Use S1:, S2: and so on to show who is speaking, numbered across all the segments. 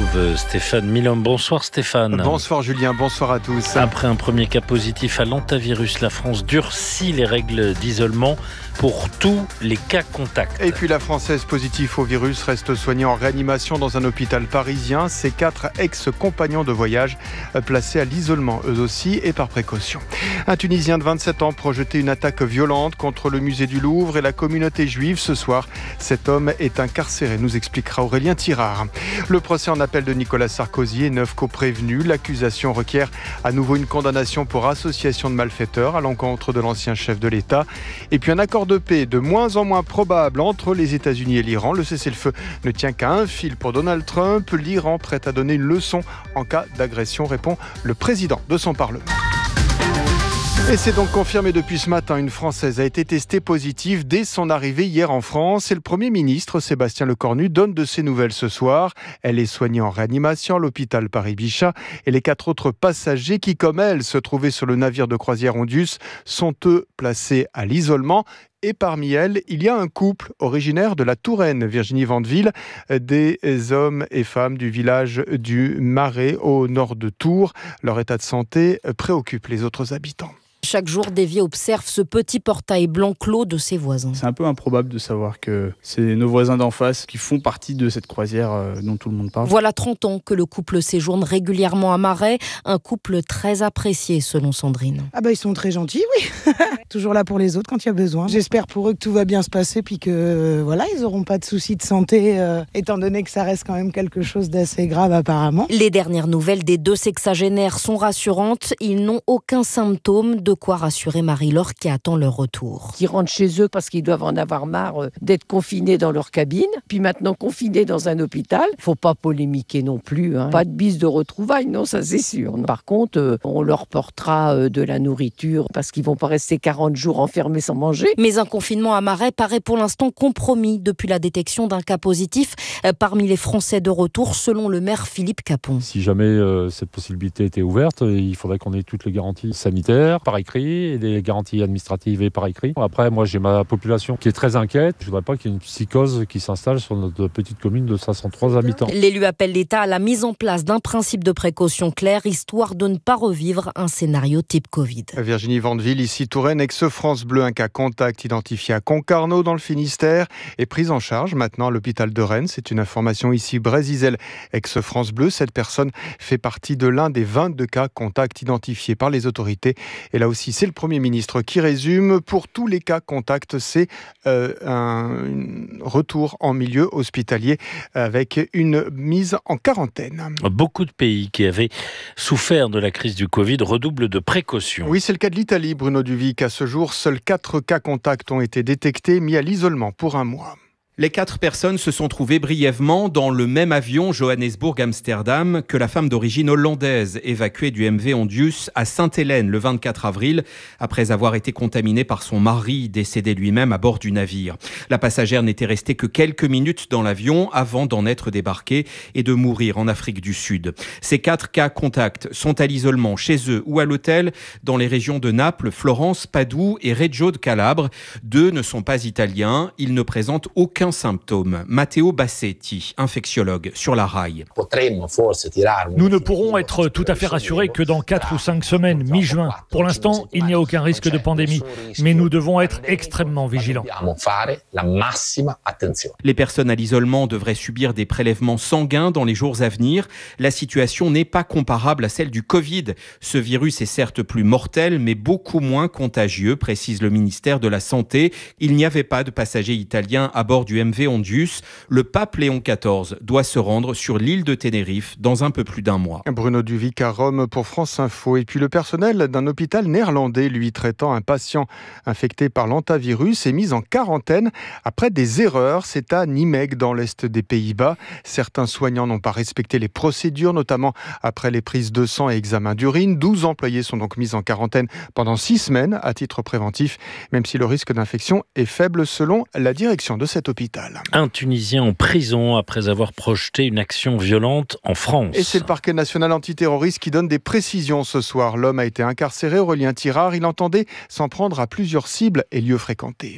S1: retrouve Stéphane Milhomme. Bonsoir Stéphane.
S2: Bonsoir Julien, bonsoir à tous.
S1: Après un premier cas positif à l'hantavirus, la France durcit les règles d'isolement pour tous les cas contacts.
S2: Et puis la Française positive au virus reste soignée en réanimation dans un hôpital parisien. Ses 4 ex-compagnons de voyage placés à l'isolement eux aussi et par précaution. Un Tunisien de 27 ans projetait une attaque violente contre le musée du Louvre et la communauté juive ce soir. Cet homme est incarcéré, nous expliquera Aurélien Tirard. Le procès en appel de Nicolas Sarkozy est 9 co-prévenus. L'accusation requiert à nouveau une condamnation pour association de malfaiteurs à l'encontre de l'ancien chef de l'État. Et puis un accord de paix de moins en moins probable entre les États-Unis et l'Iran. Le cessez-le-feu ne tient qu'à un fil pour Donald Trump. L'Iran prêt à donner une leçon en cas d'agression, répond le président de son Parlement. Et c'est donc confirmé depuis ce matin, une Française a été testée positive dès son arrivée hier en France. Et le Premier ministre, Sébastien Lecornu, donne de ses nouvelles ce soir. Elle est soignée en réanimation à l'hôpital Paris-Bichat. Et les 4 autres passagers qui, comme elle, se trouvaient sur le navire de croisière Ondius, sont eux placés à l'isolement. Et parmi elles, il y a un couple originaire de la Touraine, Virginie Vandeville, des hommes et femmes du village du Marais au nord de Tours. Leur état de santé préoccupe les autres habitants.
S3: Chaque jour, Davy observe ce petit portail blanc clos de ses voisins.
S4: C'est un peu improbable de savoir que c'est nos voisins d'en face qui font partie de cette croisière dont tout le monde parle.
S3: Voilà 30 ans que le couple séjourne régulièrement à Marais, un couple très apprécié selon Sandrine.
S5: Ils sont très gentils, oui. Toujours là pour les autres quand il y a besoin. J'espère pour eux que tout va bien se passer puis que ils n'auront pas de soucis de santé étant donné que ça reste quand même quelque chose d'assez grave apparemment.
S3: Les dernières nouvelles des 2 sexagénaires sont rassurantes. Ils n'ont aucun symptôme, de quoi rassurer Marie-Laure qui attend leur retour.
S6: Qui rentrent chez eux parce qu'ils doivent en avoir marre d'être confinés dans leur cabine, puis maintenant confinés dans un hôpital. Faut pas polémiquer non plus, hein. Pas de bise de retrouvailles, non, ça c'est sûr. Par contre, on leur portera de la nourriture parce qu'ils vont pas rester 40 jours enfermés sans manger.
S3: Mais un confinement à Marais paraît pour l'instant compromis depuis la détection d'un cas positif parmi les Français de retour, selon le maire Philippe Capon.
S7: Si jamais cette possibilité était ouverte, il faudrait qu'on ait toutes les garanties sanitaires par écrit et des garanties administratives et par écrit. Après, moi, j'ai ma population qui est très inquiète. Je ne voudrais pas qu'il y ait une psychose qui s'installe sur notre petite commune de 503 habitants.
S3: L'élu appelle l'État à la mise en place d'un principe de précaution clair, histoire de ne pas revivre un scénario type Covid.
S2: Virginie Vandeville, ici Touraine, ex-France Bleu, un cas contact identifié à Concarneau dans le Finistère, est prise en charge maintenant à l'hôpital de Rennes. C'est une information ici. Brézizel, ex-France Bleu, cette personne fait partie de l'un des 22 cas contacts identifiés par les autorités. Et là aussi, c'est le Premier ministre qui résume. Pour tous les cas contacts, c'est un retour en milieu hospitalier avec une mise en quarantaine.
S1: Beaucoup de pays qui avaient souffert de la crise du Covid redoublent de précautions.
S2: Oui, c'est le cas de l'Italie, Bruno Duvic. À ce jour, seuls 4 cas contacts ont été détectés, mis à l'isolement pour un mois.
S8: Les 4 personnes se sont trouvées brièvement dans le même avion Johannesburg-Amsterdam que la femme d'origine hollandaise évacuée du MV Ondius à Sainte-Hélène le 24 avril après avoir été contaminée par son mari décédé lui-même à bord du navire. La passagère n'était restée que quelques minutes dans l'avion avant d'en être débarquée et de mourir en Afrique du Sud. Ces 4 cas contacts sont à l'isolement chez eux ou à l'hôtel dans les régions de Naples, Florence, Padoue et Reggio de Calabre. 2 ne sont pas italiens, ils ne présentent aucun symptômes. Matteo Bassetti, infectiologue sur la RAI.
S9: Nous ne pourrons être tout à fait rassurés que dans 4 ou 5 semaines, mi-juin. Pour l'instant, il n'y a aucun risque de pandémie, mais nous devons être extrêmement vigilants.
S8: Les personnes à l'isolement devraient subir des prélèvements sanguins dans les jours à venir. La situation n'est pas comparable à celle du Covid. Ce virus est certes plus mortel, mais beaucoup moins contagieux, précise le ministère de la Santé. Il n'y avait pas de passagers italiens à bord du MV Ondius. Le pape Léon XIV doit se rendre sur l'île de Tenerife dans un peu plus d'un mois.
S2: Bruno Duvic à Rome pour France Info. Et puis le personnel d'un hôpital néerlandais, lui traitant un patient infecté par l'hantavirus, est mis en quarantaine après des erreurs. C'est à Nijmegen dans l'est des Pays-Bas. Certains soignants n'ont pas respecté les procédures, notamment après les prises de sang et examens d'urine. 12 employés sont donc mis en quarantaine pendant 6 semaines à titre préventif, même si le risque d'infection est faible selon la direction de cet hôpital.
S1: Un Tunisien en prison après avoir projeté une action violente en France.
S2: Et c'est le parquet national antiterroriste qui donne des précisions ce soir. L'homme a été incarcéré, Aurélien Tirard. Il entendait s'en prendre à plusieurs cibles et lieux fréquentés.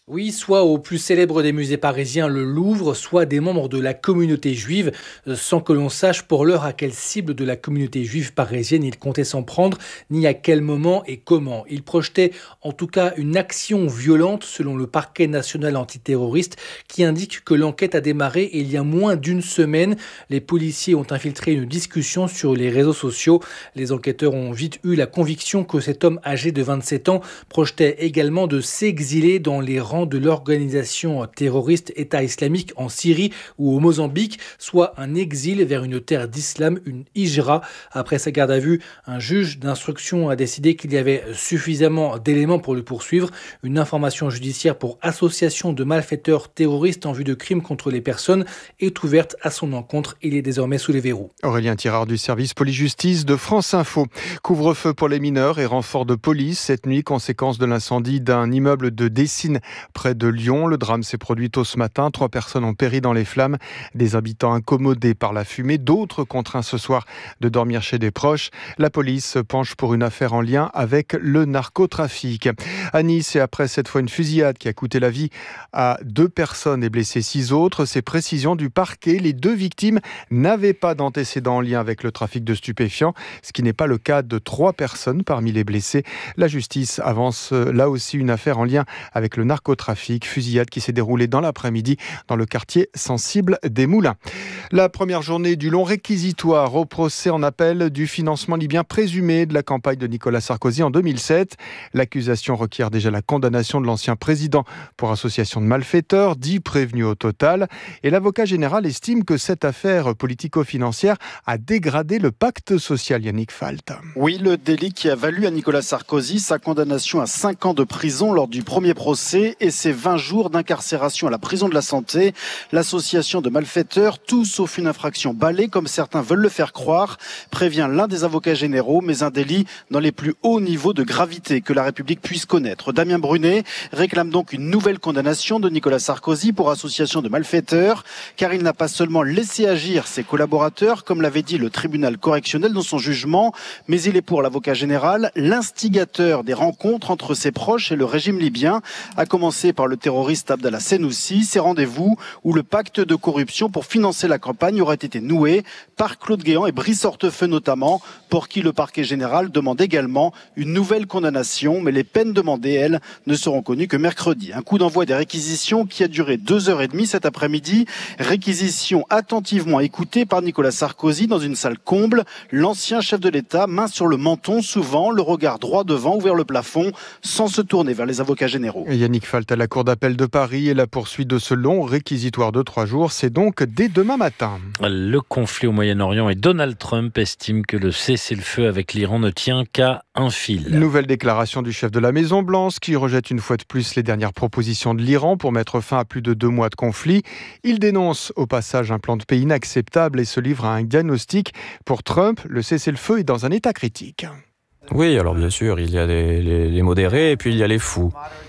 S10: Oui, soit au plus célèbre des musées parisiens, le Louvre, soit des membres de la communauté juive, sans que l'on sache pour l'heure à quelle cible de la communauté juive parisienne il comptait s'en prendre, ni à quel moment et comment. Il projetait en tout cas une action violente selon le parquet national antiterroriste qui indique que l'enquête a démarré il y a moins d'une semaine. Les policiers ont infiltré une discussion sur les réseaux sociaux. Les enquêteurs ont vite eu la conviction que cet homme âgé de 27 ans projetait également de s'exiler dans les rangs de l'organisation terroriste État islamique en Syrie ou au Mozambique, soit un exil vers une terre d'islam, une hijra. Après sa garde à vue, un juge d'instruction a décidé qu'il y avait suffisamment d'éléments pour le poursuivre. Une information judiciaire pour association de malfaiteurs terroristes en vue de crimes contre les personnes est ouverte à son encontre. Il est désormais sous les verrous.
S2: Aurélien Tirard du service police-justice de France Info. Couvre-feu pour les mineurs et renfort de police cette nuit, conséquence de l'incendie d'un immeuble de Dessines près de Lyon. Le drame s'est produit tôt ce matin. 3 personnes ont péri dans les flammes. Des habitants incommodés par la fumée. D'autres contraints ce soir de dormir chez des proches. La police se penche pour une affaire en lien avec le narcotrafic. À Nice, et après cette fois une fusillade qui a coûté la vie à 2 personnes et blessé 6 autres. Ces précisions du parquet. Les 2 victimes n'avaient pas d'antécédents en lien avec le trafic de stupéfiants, ce qui n'est pas le cas de 3 personnes parmi les blessés. La justice avance là aussi une affaire en lien avec le narcotrafic, fusillade qui s'est déroulée dans l'après-midi dans le quartier sensible des Moulins. La première journée du long réquisitoire au procès en appel du financement libyen présumé de la campagne de Nicolas Sarkozy en 2007. L'accusation requiert déjà la condamnation de l'ancien président pour association de malfaiteurs, 10 prévenus au total. Et l'avocat général estime que cette affaire politico-financière a dégradé le pacte social. Yannick Falt.
S11: Oui, le délit qui a valu à Nicolas Sarkozy sa condamnation à 5 ans de prison lors du premier procès et ses 20 jours d'incarcération à la prison de la Santé. L'association de malfaiteurs, tout sauf une infraction balai, comme certains veulent le faire croire, prévient l'un des avocats généraux, mais un délit dans les plus hauts niveaux de gravité que la République puisse connaître. Damien Brunet réclame donc une nouvelle condamnation de Nicolas Sarkozy pour association de malfaiteurs, car il n'a pas seulement laissé agir ses collaborateurs, comme l'avait dit le tribunal correctionnel dans son jugement, mais il est pour l'avocat général l'instigateur des rencontres entre ses proches et le régime libyen, à commencer par le terroriste Abdallah Senoussi. Ces rendez-vous où le pacte de corruption pour financer la campagne aurait été noué par Claude Guéant et Brice Hortefeux notamment, pour qui le parquet général demande également une nouvelle condamnation, mais les peines demandées, elles, ne seront connues que mercredi. Un coup d'envoi des réquisitions qui a duré 2h30 cet après-midi. Réquisition attentivement écoutée par Nicolas Sarkozy dans une salle comble. L'ancien chef de l'État, main sur le menton, souvent le regard droit devant, ouvert le plafond, sans se tourner vers les avocats généraux.
S2: Yannick Falt à la Cour d'appel de Paris et la poursuite de ce long réquisitoire de 3 jours, c'est donc dès demain matin.
S1: Le conflit au Moyen-Orient et Donald Trump estime que le cessez-le-feu avec l'Iran ne tient qu'à un fil.
S2: Nouvelle déclaration du chef de la Maison-Blanche qui rejette une fois de plus les dernières propositions de l'Iran pour mettre fin à plus de 2 mois de conflit. Il dénonce au passage un plan de paix inacceptable et se livre à un diagnostic. Pour Trump, le cessez-le-feu est dans un état critique.
S12: Oui, alors bien sûr, il y a les modérés et puis il y a les fous.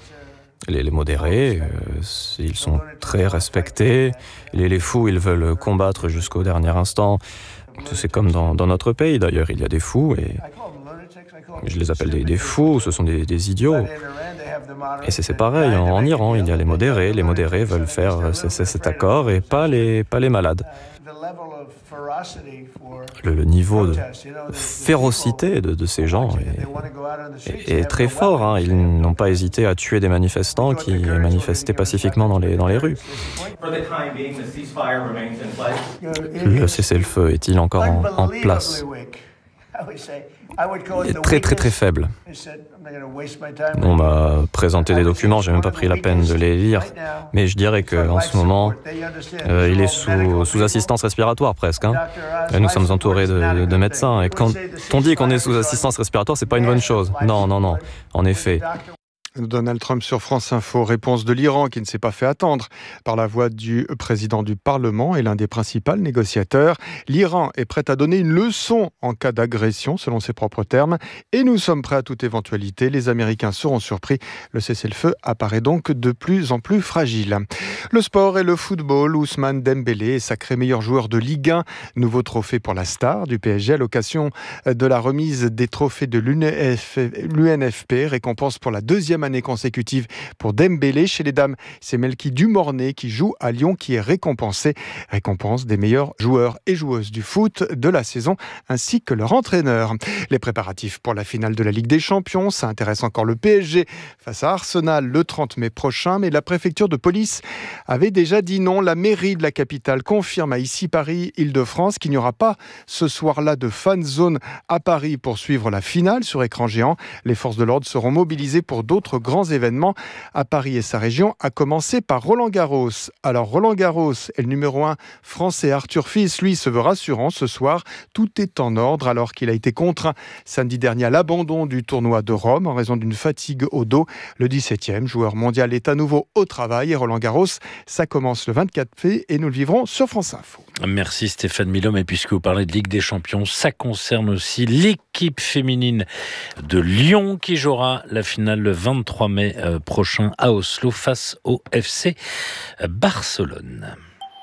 S12: Les modérés, ils sont très respectés. Les fous, ils veulent combattre jusqu'au dernier instant. C'est comme dans notre pays, d'ailleurs. Il y a des fous, et je les appelle des fous, ce sont des idiots. Et c'est pareil, en Iran, il y a les modérés. Les modérés veulent faire cet accord, et pas les malades. Le niveau de férocité de ces gens est très fort. Hein. Ils n'ont pas hésité à tuer des manifestants qui manifestaient pacifiquement dans les rues. Le cessez-le-feu est-il encore en place ? Il est très très très faible. On m'a présenté des documents, j'ai même pas pris la peine de les lire, mais je dirais qu'en ce moment, il est sous assistance respiratoire presque. Hein. Nous sommes entourés de médecins, et quand on dit qu'on est sous assistance respiratoire, c'est pas une bonne chose. Non, en effet.
S2: Donald Trump sur France Info. Réponse de l'Iran qui ne s'est pas fait attendre par la voix du président du Parlement et l'un des principaux négociateurs. L'Iran est prêt à donner une leçon en cas d'agression, selon ses propres termes, et nous sommes prêts à toute éventualité. Les Américains seront surpris. Le cessez-le-feu apparaît donc de plus en plus fragile. Le sport et le football. Ousmane Dembélé est sacré meilleur joueur de Ligue 1. Nouveau trophée pour la star du PSG à l'occasion de la remise des trophées de l'UNFP, récompense pour la 2e année consécutive pour Dembélé. Chez les dames, c'est Melki Dumornay qui joue à Lyon qui est récompensée. Récompense des meilleurs joueurs et joueuses du foot de la saison ainsi que leur entraîneur. Les préparatifs pour la finale de la Ligue des Champions, ça intéresse encore le PSG face à Arsenal le 30 mai prochain, mais la préfecture de police avait déjà dit non. La mairie de la capitale confirme à ici Paris, Île-de-France qu'il n'y aura pas ce soir-là de fan zone à Paris pour suivre la finale sur écran géant. Les forces de l'ordre seront mobilisées pour d'autres grands événements à Paris et sa région, à commencer par Roland-Garros. Alors Roland-Garros est le numéro 1 français. Arthur Fils, lui, se veut rassurant ce soir. Tout est en ordre alors qu'il a été contraint samedi dernier à l'abandon du tournoi de Rome en raison d'une fatigue au dos. Le 17e joueur mondial est à nouveau au travail et Roland-Garros, ça commence le 24 mai et nous le vivrons sur France Info.
S1: Merci Stéphane Milhomme. Et puisque vous parlez de Ligue des Champions, ça concerne aussi l'équipe féminine de Lyon qui jouera la finale le 23 mai prochain à Oslo face au FC Barcelone.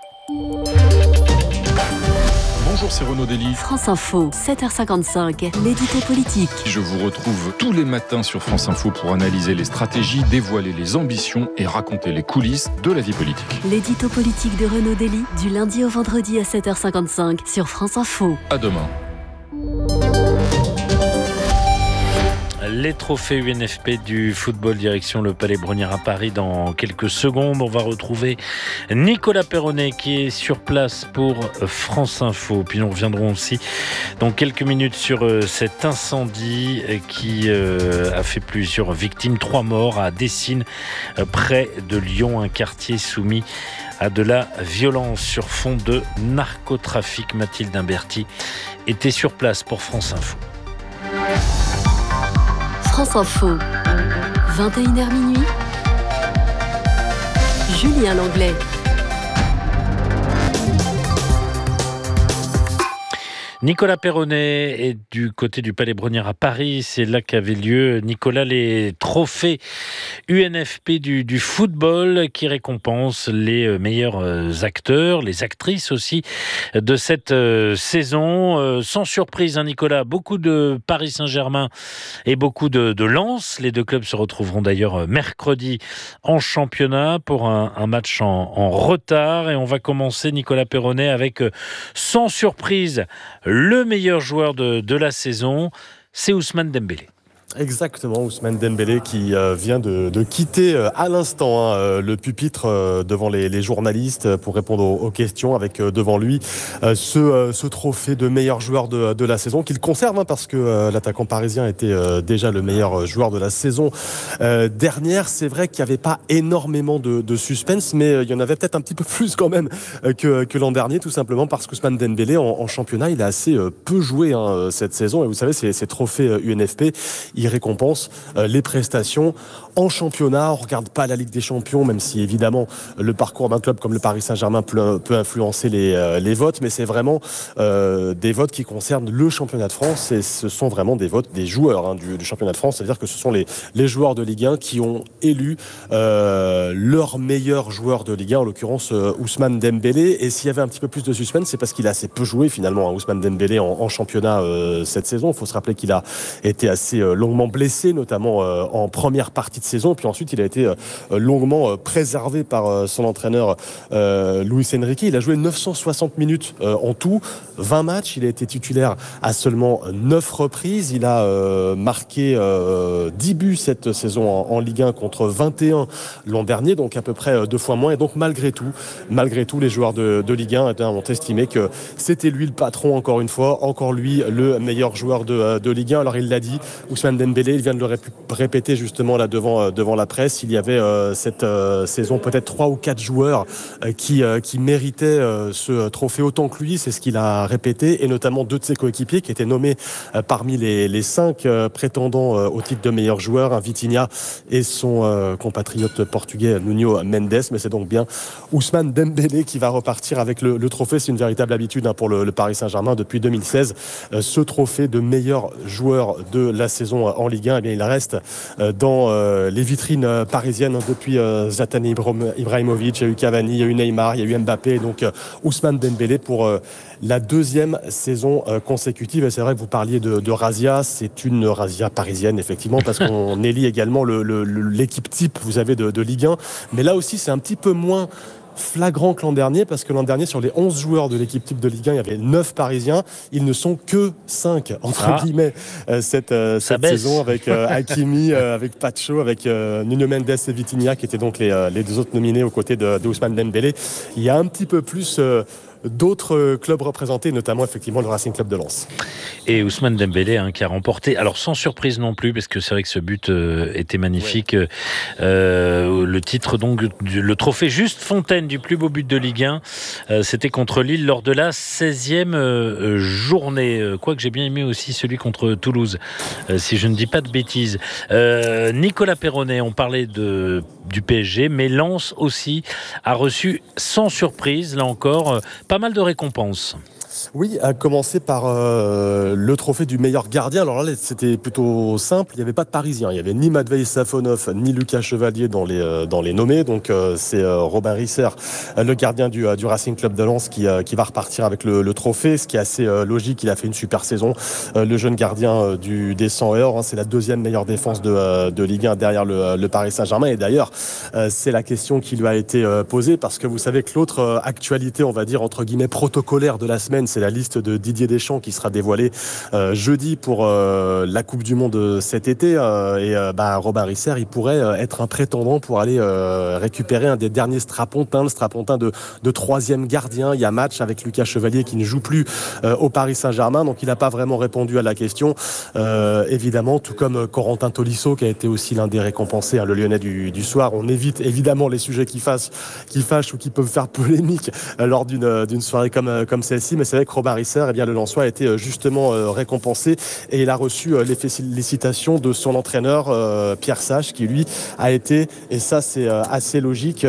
S13: Bonjour, c'est Renaud Dely.
S14: France Info, 7h55, l'édito politique.
S13: Je vous retrouve tous les matins sur France Info pour analyser les stratégies, dévoiler les ambitions et raconter les coulisses de la vie politique.
S14: L'édito politique de Renaud Dely, du lundi au vendredi à 7h55 sur France Info.
S13: À demain.
S1: Les trophées UNFP du football direction le Palais Brongniart à Paris dans quelques secondes. On va retrouver Nicolas Perronnet qui est sur place pour France Info. Puis nous reviendrons aussi dans quelques minutes sur cet incendie qui a fait plusieurs victimes, 3 morts à Dessines, près de Lyon, un quartier soumis à de la violence sur fond de narcotrafic. Mathilde Imberti était sur place pour France Info.
S14: France Info, 21h minuit, Julien Langlais.
S1: Nicolas Perronnet est du côté du Palais Brongniart à Paris. C'est là qu'avaient lieu, Nicolas, les trophées UNFP du football qui récompensent les meilleurs acteurs, les actrices aussi de cette saison. Sans surprise, hein, Nicolas, beaucoup de Paris Saint-Germain et beaucoup de Lens. Les deux clubs se retrouveront d'ailleurs mercredi en championnat pour un match en retard. Et on va commencer, Nicolas Perronnet, avec sans surprise le meilleur joueur de la saison, c'est Ousmane Dembélé.
S15: Exactement, Ousmane Dembélé qui vient de quitter à l'instant le pupitre devant les journalistes pour répondre aux questions avec devant lui ce trophée de meilleur joueur de la saison qu'il conserve parce que l'attaquant parisien était déjà le meilleur joueur de la saison dernière. C'est vrai qu'il n'y avait pas énormément de suspense, mais il y en avait peut-être un petit peu plus quand même que l'an dernier, tout simplement parce qu'Ousmane Dembélé en championnat, il a assez peu joué cette saison et vous savez, ces trophées UNFP, il récompense les prestations en championnat. On ne regarde pas la Ligue des Champions, même si évidemment le parcours d'un club comme le Paris Saint-Germain peut influencer les votes, mais c'est vraiment des votes qui concernent le championnat de France et ce sont vraiment des votes des joueurs du championnat de France, c'est-à-dire que ce sont les joueurs de Ligue 1 qui ont élu leur meilleur joueur de Ligue 1, en l'occurrence Ousmane Dembélé. Et s'il y avait un petit peu plus de suspense, c'est parce qu'il a assez peu joué finalement, Ousmane Dembélé en championnat cette saison. Il faut se rappeler qu'il a été assez longuement blessé, notamment en première partie de saison, puis ensuite il a été longuement préservé par son entraîneur Luis Enrique. Il a joué 960 minutes en tout, 20 matchs, il a été titulaire à seulement 9 reprises, il a marqué 10 buts cette saison en Ligue 1 contre 21 l'an dernier, donc à peu près 2 fois moins, et donc malgré tout les joueurs de Ligue 1 ont estimé que c'était lui le patron, encore une fois, encore lui le meilleur joueur de Ligue 1. Alors il l'a dit, Ousmane Dembélé, il vient de le répéter justement là devant la presse, il y avait cette saison peut-être 3 ou 4 joueurs qui méritaient ce trophée autant que lui, c'est ce qu'il a répété, et notamment 2 de ses coéquipiers qui étaient nommés parmi les 5 prétendants au titre de meilleur joueur, Vitinha et son compatriote portugais Nuno Mendes. Mais c'est donc bien Ousmane Dembélé qui va repartir avec le trophée. C'est une véritable habitude pour le Paris Saint-Germain depuis 2016, ce trophée de meilleur joueur de la saison en Ligue 1, eh bien, il reste dans les vitrines parisiennes depuis Zlatan Ibrahimovic, il y a eu Cavani, il y a eu Neymar, il y a eu Mbappé, donc Ousmane Dembélé pour la deuxième saison consécutive. Et c'est vrai que vous parliez de razzia, c'est une razzia parisienne effectivement, parce qu'on élit également l'équipe type, vous avez de Ligue 1, mais là aussi c'est un petit peu moins flagrant que l'an dernier, parce que l'an dernier, sur les 11 joueurs de l'équipe type de Ligue 1, il y avait 9 Parisiens. Ils ne sont que 5, entre guillemets, cette saison, avec Hakimi, avec Pacho, avec Nuno Mendes et Vitinha, qui étaient donc les deux autres nominés aux côtés de Ousmane Dembélé. Il y a un petit peu plus d'autres clubs représentés, notamment effectivement le Racing Club de Lens.
S1: Et Ousmane Dembélé qui a remporté, alors sans surprise non plus, parce que c'est vrai que ce but était magnifique, le titre donc, le trophée Juste Fontaine du plus beau but de Ligue 1, c'était contre Lille lors de la 16e journée, quoique j'ai bien aimé aussi celui contre Toulouse, si je ne dis pas de bêtises. Nicolas Perronnet, on parlait du PSG, mais Lens aussi a reçu sans surprise, là encore, pas mal de récompenses.
S15: Oui, à commencer par le trophée du meilleur gardien. Alors là, c'était plutôt simple. Il n'y avait pas de Parisiens. Il n'y avait ni Matvei Safonov, ni Lucas Chevalier dans les nommés. Donc, c'est Robin Risser, le gardien du Racing Club de Lens, qui va repartir avec le trophée. Ce qui est assez logique. Il a fait une super saison. Le jeune gardien des 100 et or. C'est la deuxième meilleure défense de Ligue 1 derrière le Paris Saint-Germain. Et d'ailleurs, c'est la question qui lui a été posée, parce que vous savez que l'autre actualité, on va dire, entre guillemets, protocolaire de la semaine, c'est la liste de Didier Deschamps qui sera dévoilée jeudi pour la Coupe du Monde cet été. Robin Risser, il pourrait être un prétendant pour aller récupérer un des derniers strapontins, le strapontin de troisième gardien. Il y a match avec Lucas Chevalier qui ne joue plus au Paris Saint-Germain, donc il n'a pas vraiment répondu à la question. Évidemment, tout comme Corentin Tolisso, qui a été aussi l'un des récompensés, le Lyonnais du soir. On évite évidemment les sujets qui fâchent ou qui peuvent faire polémique lors d'une soirée comme celle-ci, mais c'est vrai que Robin Risser, le Lensois, a été justement récompensé, et il a reçu les félicitations de son entraîneur Pierre Sage, qui lui a été, et ça c'est assez logique,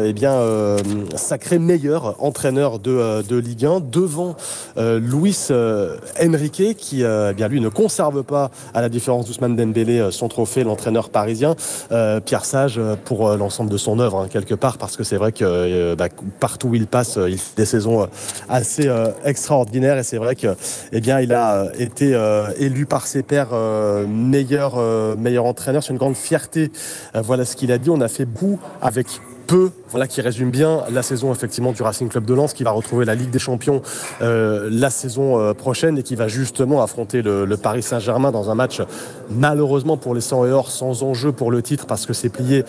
S15: sacré meilleur entraîneur de Ligue 1 devant Luis Enrique, qui lui ne conserve pas, à la différence d'Ousmane Dembélé, son trophée, l'entraîneur parisien. Pierre Sage, pour l'ensemble de son œuvre, quelque part, parce que c'est vrai que partout où il passe, il fait des saisons assez extraordinaire, et c'est vrai que il a été élu par ses pairs meilleur entraîneur. C'est une grande fierté. Voilà ce qu'il a dit. On a fait beaucoup avec peu, voilà, qui résume bien la saison effectivement du Racing Club de Lens, qui va retrouver la Ligue des Champions la saison prochaine, et qui va justement affronter le Paris Saint-Germain dans un match, malheureusement pour les 100 et or, sans enjeu pour le titre, parce que c'est plié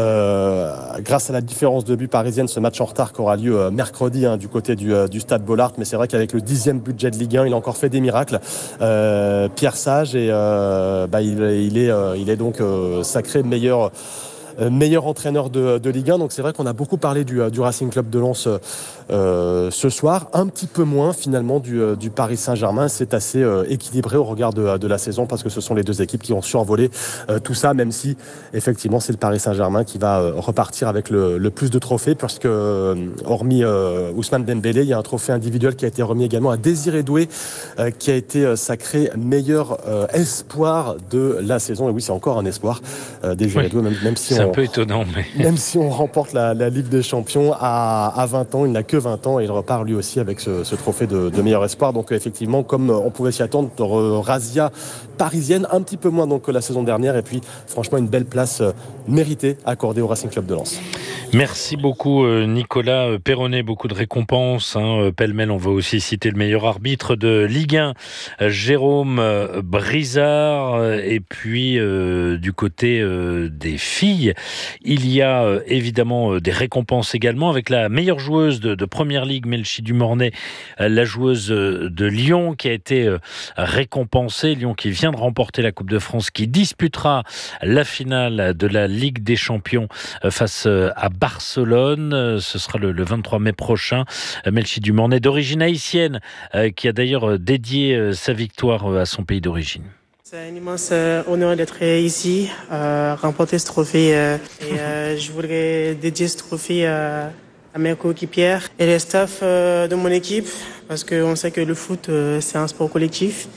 S15: grâce à la différence de but parisienne, ce match en retard qui aura lieu mercredi du côté du Stade Bollaert. Mais c'est vrai qu'avec le 10e budget de Ligue 1, il a encore fait des miracles, Pierre Sage, et il est donc sacré meilleur entraîneur de Ligue 1. Donc c'est vrai qu'on a beaucoup parlé du Racing Club de Lens ce soir, un petit peu moins finalement du Paris Saint-Germain. C'est assez équilibré au regard de la saison, parce que ce sont les deux équipes qui ont survolé tout ça, même si effectivement c'est le Paris Saint-Germain qui va repartir avec le plus de trophées, parce que hormis Ousmane Dembélé, il y a un trophée individuel qui a été remis également à Désiré Doué, qui a été sacré meilleur espoir de la saison. Et oui, c'est encore un espoir, Désiré Doué, même si
S1: c'est un peu étonnant, mais
S15: même si on remporte la Ligue des Champions à 20 ans, il n'a que 20 ans, et il repart lui aussi avec ce trophée de meilleur espoir. Donc effectivement, comme on pouvait s'y attendre, razzia parisienne, un petit peu moins donc que la saison dernière, et puis franchement une belle place méritée accordée au Racing Club de Lens.
S1: Merci beaucoup Nicolas Perronnet, beaucoup de récompenses, pêle-mêle. On va aussi citer le meilleur arbitre de Ligue 1, Jérôme Brizard, et puis du côté des filles, il y a évidemment des récompenses également, avec la meilleure joueuse de Première Ligue, Melchi Dumornay, la joueuse de Lyon, qui a été récompensée. Lyon qui vient de remporter la Coupe de France, qui disputera la finale de la Ligue des Champions face à Barcelone. Ce sera le 23 mai prochain. Melchi Dumornay, d'origine haïtienne, qui a d'ailleurs dédié sa victoire à son pays d'origine.
S16: C'est un immense honneur d'être ici, remporter ce trophée. Et je voudrais dédier ce trophée à mes coéquipières et les staffs de mon équipe, parce qu'on sait que le foot, c'est un sport collectif.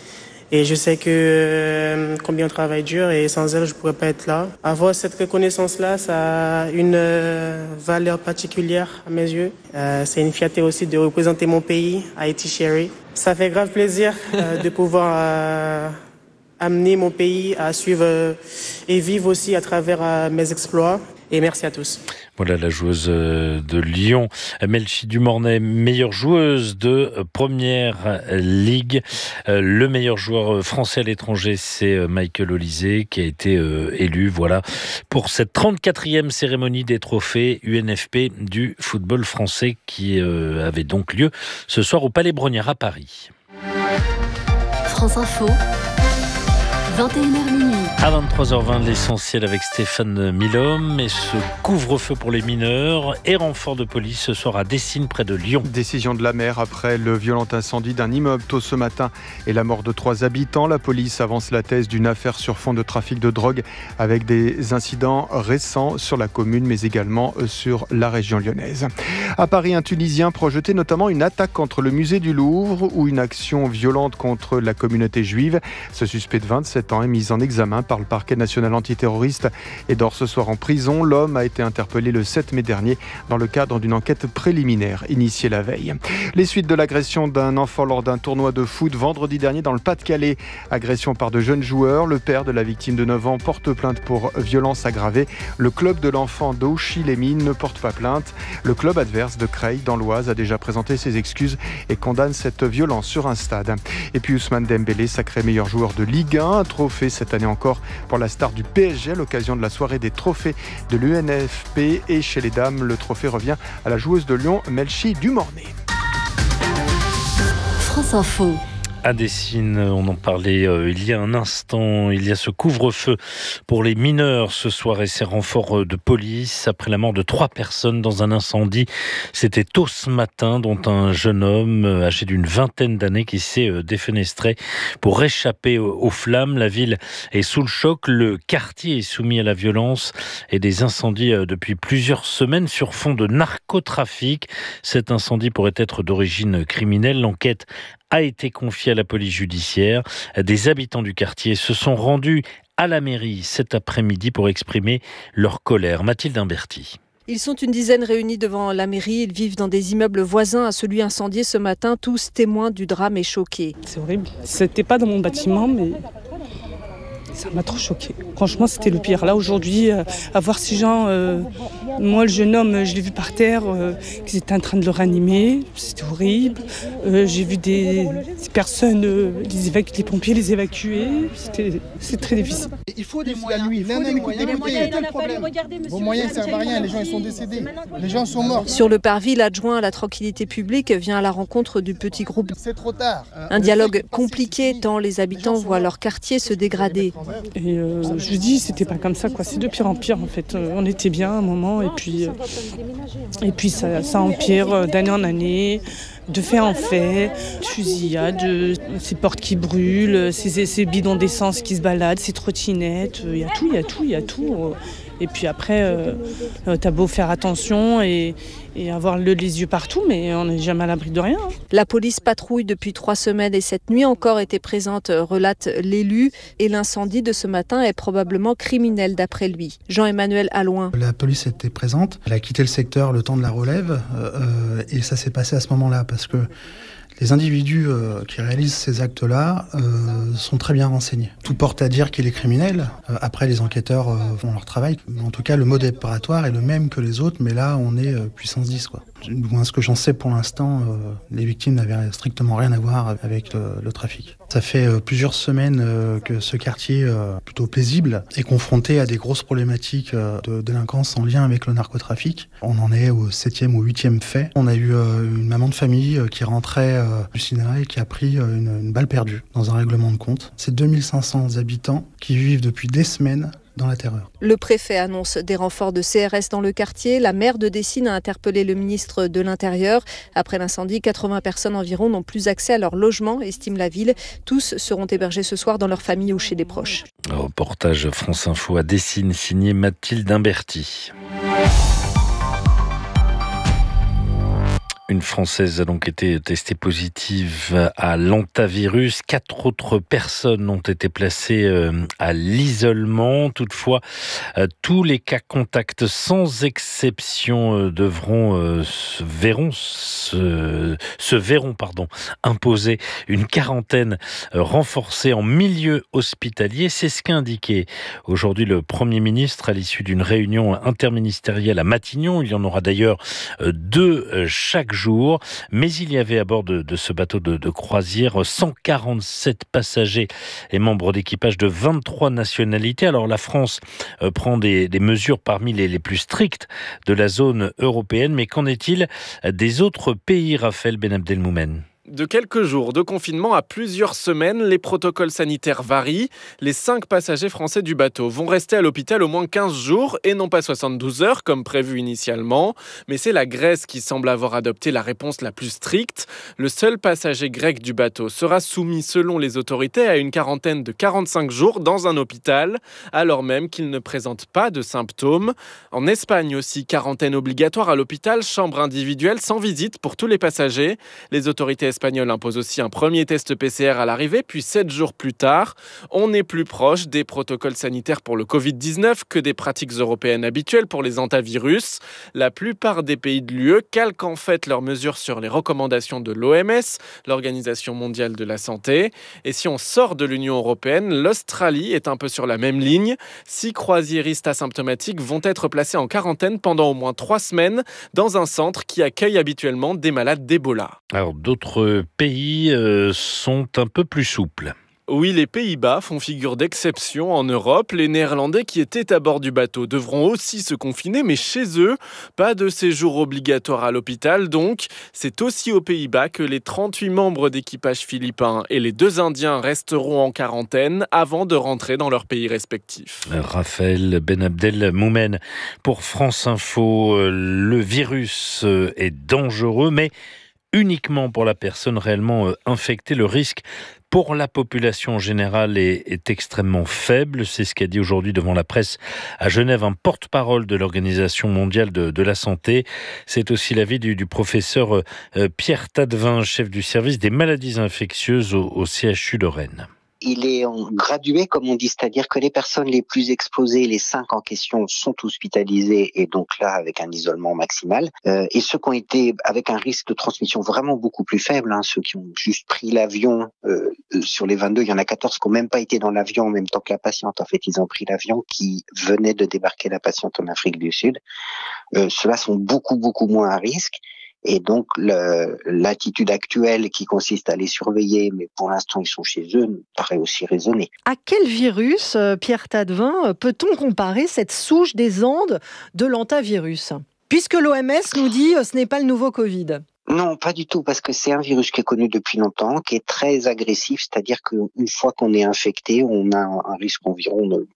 S16: Et je sais que combien on travaille dur et sans elle, je ne pourrais pas être là. Avoir cette reconnaissance-là, ça a une valeur particulière à mes yeux. C'est une fierté aussi de représenter mon pays, Haïti Chérie. Ça fait grave plaisir de pouvoir amener mon pays à suivre et vivre aussi à travers mes exploits. Et merci à tous.
S1: Voilà la joueuse de Lyon, Melchi Dumornay, meilleure joueuse de Première Ligue. Le meilleur joueur français à l'étranger, c'est Michael Olysée qui a été élu pour cette 34e cérémonie des trophées UNFP du football français qui avait donc lieu ce soir au Palais Brongniart à Paris.
S14: France Info, 21h minuit.
S1: À 23h20, l'essentiel avec Stéphane Milhomme et ce couvre-feu pour les mineurs et renfort de police ce soir à Dessines près de Lyon.
S2: Décision de la maire après le violent incendie d'un immeuble tôt ce matin et la mort de 3 habitants. La police avance la thèse d'une affaire sur fond de trafic de drogue avec des incidents récents sur la commune mais également sur la région lyonnaise. À Paris, un Tunisien projetait notamment une attaque contre le musée du Louvre ou une action violente contre la communauté juive. Ce suspect de 27 ans est mis en examen par le parquet national antiterroriste et dort ce soir en prison. L'homme a été interpellé le 7 mai dernier dans le cadre d'une enquête préliminaire initiée la veille. Les suites de l'agression d'un enfant lors d'un tournoi de foot vendredi dernier dans le Pas-de-Calais. Agression par de jeunes joueurs. Le père de la victime de 9 ans porte plainte pour violence aggravée. Le club de l'enfant d'Auchy-les-Mines ne porte pas plainte. Le club adverse de Creil dans l'Oise a déjà présenté ses excuses et condamne cette violence sur un stade. Et puis Ousmane Dembélé, sacré meilleur joueur de Ligue 1, un trophée cette année encore pour la star du PSG à l'occasion de la soirée des trophées de l'UNFP. Et chez les dames, le trophée revient à la joueuse de Lyon, Melchi Dumornay.
S14: France Info.
S1: À Dessines, on en parlait il y a un instant, il y a ce couvre-feu pour les mineurs ce soir et ces renforts de police après la mort de 3 personnes dans un incendie. C'était tôt ce matin, dont un jeune homme âgé d'une vingtaine d'années qui s'est défenestré pour échapper aux flammes. La ville est sous le choc, le quartier est soumis à la violence et des incendies depuis plusieurs semaines sur fond de narcotrafic. Cet incendie pourrait être d'origine criminelle. L'enquête a été confiée à la police judiciaire. Des habitants du quartier se sont rendus à la mairie cet après-midi pour exprimer leur colère. Mathilde Imberti.
S17: Ils sont une dizaine réunis devant la mairie. Ils vivent dans des immeubles voisins à celui incendié ce matin. Tous témoins du drame et choqués.
S18: C'est horrible. C'était pas dans mon bâtiment, mais ça m'a trop choquée. Franchement, c'était le pire. Là, aujourd'hui, à voir ces gens... moi, le jeune homme, je l'ai vu par terre, qu'ils étaient en train de le ranimer. C'était horrible. J'ai vu des personnes, les pompiers les évacuer. C'est très difficile.
S19: Il faut des moyens. Vos moyens ne servent à rien. Les gens ils sont décédés. Les gens sont morts.
S17: Sur le parvis, l'adjoint à la tranquillité publique vient à la rencontre du petit groupe.
S19: C'est trop tard.
S17: Un dialogue compliqué tant les habitants voient leur quartier se dégrader.
S18: Et je dis, c'était pas comme ça, quoi. C'est de pire en pire, en fait. On était bien à un moment, et puis ça empire d'année en année, de fait en fait, fusillades, ces portes qui brûlent, ces bidons d'essence qui se baladent, ces trottinettes, il y a tout. Et puis après, t'as beau faire attention et avoir les yeux partout, mais on n'est jamais à l'abri de rien.
S17: La police patrouille depuis 3 semaines et cette nuit encore était présente, relate l'élu. Et l'incendie de ce matin est probablement criminel d'après lui. Jean-Emmanuel Allouin.
S20: La police était présente, elle a quitté le secteur le temps de la relève et ça s'est passé à ce moment-là parce que les individus qui réalisent ces actes-là sont très bien renseignés. Tout porte à dire qu'il est criminel. Après, les enquêteurs font leur travail. En tout cas, le mode opératoire est le même que les autres, mais là, on est puissance 10, quoi. Moi, ce que j'en sais pour l'instant, les victimes n'avaient strictement rien à voir avec le trafic. Ça fait plusieurs semaines que ce quartier, plutôt paisible, est confronté à des grosses problématiques de délinquance en lien avec le narcotrafic. On en est au 7e ou 8e fait. On a eu une maman de famille qui rentrait du cinéma et qui a pris une balle perdue dans un règlement de compte. C'est 2500 habitants qui vivent depuis des semaines dans la terreur.
S17: Le préfet annonce des renforts de CRS dans le quartier. La maire de Dessines a interpellé le ministre de l'Intérieur. Après l'incendie, 80 personnes environ n'ont plus accès à leur logement, estime la ville. Tous seront hébergés ce soir dans leur famille ou chez des proches.
S1: Reportage France Info à Dessines, signé Mathilde Imberti. Une Française a donc été testée positive à l'hantavirus. 4 autres personnes ont été placées à l'isolement. Toutefois, tous les cas contacts, sans exception, se verront imposer une quarantaine renforcée en milieu hospitalier. C'est ce qu'a indiqué aujourd'hui le Premier ministre à l'issue d'une réunion interministérielle à Matignon. Il y en aura d'ailleurs 2 chaque jour, mais il y avait à bord de ce bateau de croisière 147 passagers et membres d'équipage de 23 nationalités. Alors la France prend des mesures parmi les plus strictes de la zone européenne, mais qu'en est-il des autres pays, Raphaël Ben Abdelmoumen ?
S21: De quelques jours de confinement à plusieurs semaines, les protocoles sanitaires varient. Les 5 passagers français du bateau vont rester à l'hôpital au moins 15 jours et non pas 72 heures comme prévu initialement. Mais c'est la Grèce qui semble avoir adopté la réponse la plus stricte. Le seul passager grec du bateau sera soumis selon les autorités à une quarantaine de 45 jours dans un hôpital, alors même qu'il ne présente pas de symptômes. En Espagne aussi, quarantaine obligatoire à l'hôpital, chambre individuelle sans visite pour tous les passagers. Les autorités espagnoles imposent aussi un premier test PCR à l'arrivée, puis 7 jours plus tard. On est plus proche des protocoles sanitaires pour le Covid-19 que des pratiques européennes habituelles pour les hantavirus. La plupart des pays de l'UE calquent en fait leurs mesures sur les recommandations de l'OMS, l'Organisation mondiale de la santé. Et si on sort de l'Union européenne, l'Australie est un peu sur la même ligne. 6 croisiéristes asymptomatiques vont être placés en quarantaine pendant au moins 3 semaines dans un centre qui accueille habituellement des malades d'Ebola.
S1: Alors d'autres pays sont un peu plus souples.
S21: Oui, les Pays-Bas font figure d'exception en Europe. Les Néerlandais qui étaient à bord du bateau devront aussi se confiner, mais chez eux, pas de séjour obligatoire à l'hôpital. Donc, c'est aussi aux Pays-Bas que les 38 membres d'équipage philippins et les 2 Indiens resteront en quarantaine avant de rentrer dans leurs pays respectifs.
S1: Raphaël Ben Abdelmoumen pour France Info. Le virus est dangereux, mais uniquement pour la personne réellement infectée. Le risque pour la population générale est extrêmement faible. C'est ce qu'a dit aujourd'hui devant la presse à Genève un porte-parole de l'Organisation mondiale de la santé. C'est aussi l'avis du professeur Pierre Tadevin, chef du service des maladies infectieuses au CHU de Rennes.
S22: Il est gradué, comme on dit, c'est-à-dire que les personnes les plus exposées, les 5 en question, sont hospitalisées et donc là avec un isolement maximal. Et ceux qui ont été avec un risque de transmission vraiment beaucoup plus faible, ceux qui ont juste pris l'avion, sur les 22, il y en a 14 qui n'ont même pas été dans l'avion en même temps que la patiente. En fait, ils ont pris l'avion qui venait de débarquer la patiente en Afrique du Sud. Ceux-là sont beaucoup moins à risque. Et donc, l'attitude actuelle qui consiste à les surveiller, mais pour l'instant ils sont chez eux, me paraît aussi raisonnée.
S23: À quel virus, Pierre Tadevin, peut-on comparer cette souche des Andes de l'hantavirus ? Puisque l'OMS nous dit ce n'est pas le nouveau Covid.
S22: Non, pas du tout, parce que c'est un virus qui est connu depuis longtemps, qui est très agressif, c'est-à-dire qu'une fois qu'on est infecté, on a un risque environ de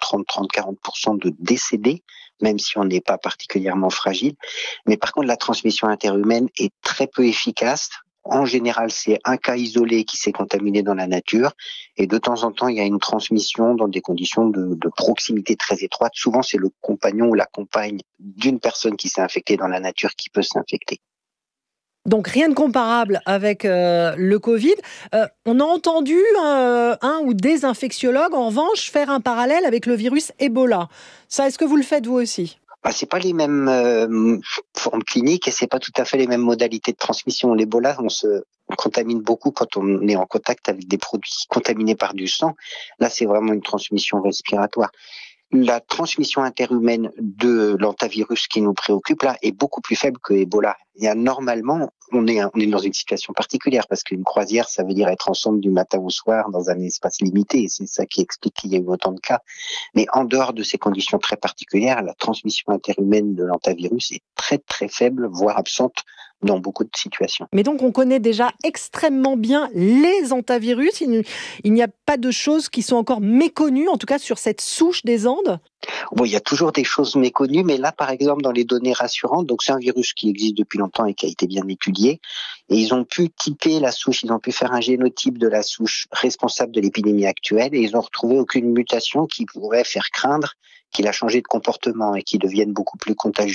S22: 30-40% de décédés, même si on n'est pas particulièrement fragile. Mais par contre, la transmission interhumaine est très peu efficace. En général, c'est un cas isolé qui s'est contaminé dans la nature et de temps en temps, il y a une transmission dans des conditions de proximité très étroite. Souvent, c'est le compagnon ou la compagne d'une personne qui s'est infectée dans la nature qui peut s'infecter.
S23: Donc rien de comparable avec le Covid. On a entendu un ou des infectiologues, en revanche, faire un parallèle avec le virus Ebola. Ça, est-ce que vous le faites vous aussi ?
S22: C'est pas les mêmes formes cliniques et c'est pas tout à fait les mêmes modalités de transmission. L'Ebola, on se contamine beaucoup quand on est en contact avec des produits contaminés par du sang. Là, c'est vraiment une transmission respiratoire. La transmission interhumaine de l'hantavirus qui nous préoccupe là est beaucoup plus faible que Ebola. Normalement, on est dans une situation particulière parce qu'une croisière, ça veut dire être ensemble du matin au soir dans un espace limité et c'est ça qui explique qu'il y a eu autant de cas. Mais en dehors de ces conditions très particulières, la transmission interhumaine de l'hantavirus est très très faible, voire absente dans beaucoup de situations.
S23: Mais donc on connaît déjà extrêmement bien les hantavirus. Il n'y a pas de choses qui sont encore méconnues, en tout cas sur cette souche des Andes.
S22: Bon, il y a toujours des choses méconnues, mais là, par exemple, dans les données rassurantes, donc c'est un virus qui existe depuis longtemps et qui a été bien étudié, et ils ont pu typer la souche, ils ont pu faire un génotype de la souche responsable de l'épidémie actuelle, et ils n'ont retrouvé aucune mutation qui pourrait faire craindre qu'il a changé de comportement et qu'il devienne beaucoup plus contagieux.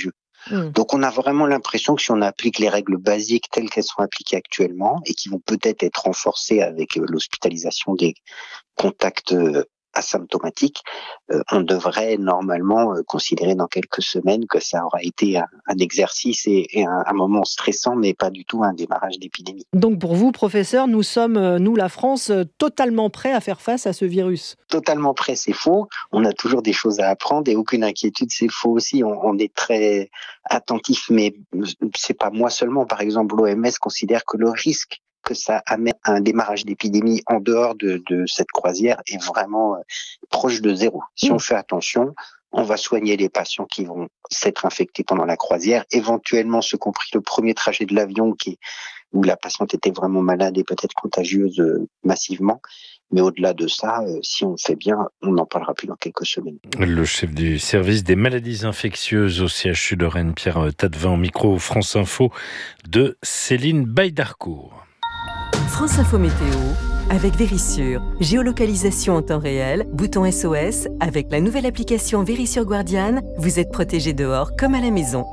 S22: Donc on a vraiment l'impression que si on applique les règles basiques telles qu'elles sont appliquées actuellement et qui vont peut-être être renforcées avec l'hospitalisation des contacts asymptomatiques, on devrait normalement considérer dans quelques semaines que ça aura été un exercice et un moment stressant, mais pas du tout un démarrage d'épidémie.
S23: Donc pour vous, professeur, nous sommes, nous la France, totalement prêts à faire face à ce virus?
S22: Totalement prêts, c'est faux. On a toujours des choses à apprendre et aucune inquiétude, c'est faux aussi. On est très attentif, mais c'est pas moi seulement. Par exemple, l'OMS considère que le risque que ça amène à un démarrage d'épidémie en dehors de cette croisière est vraiment proche de zéro. Si on fait attention, on va soigner les patients qui vont s'être infectés pendant la croisière, éventuellement ceux qui ont pris le premier trajet de l'avion où la patiente était vraiment malade et peut-être contagieuse massivement. Mais au-delà de ça, si on le fait bien, on n'en parlera plus dans quelques semaines.
S1: Le chef du service des maladies infectieuses au CHU de Rennes, Pierre Tadevin, au micro France Info de Céline Baïdarcourt.
S4: France Info Météo avec Vérissure. Géolocalisation en temps réel, bouton SOS. Avec la nouvelle application Vérissure Guardian, vous êtes protégé dehors comme à la maison.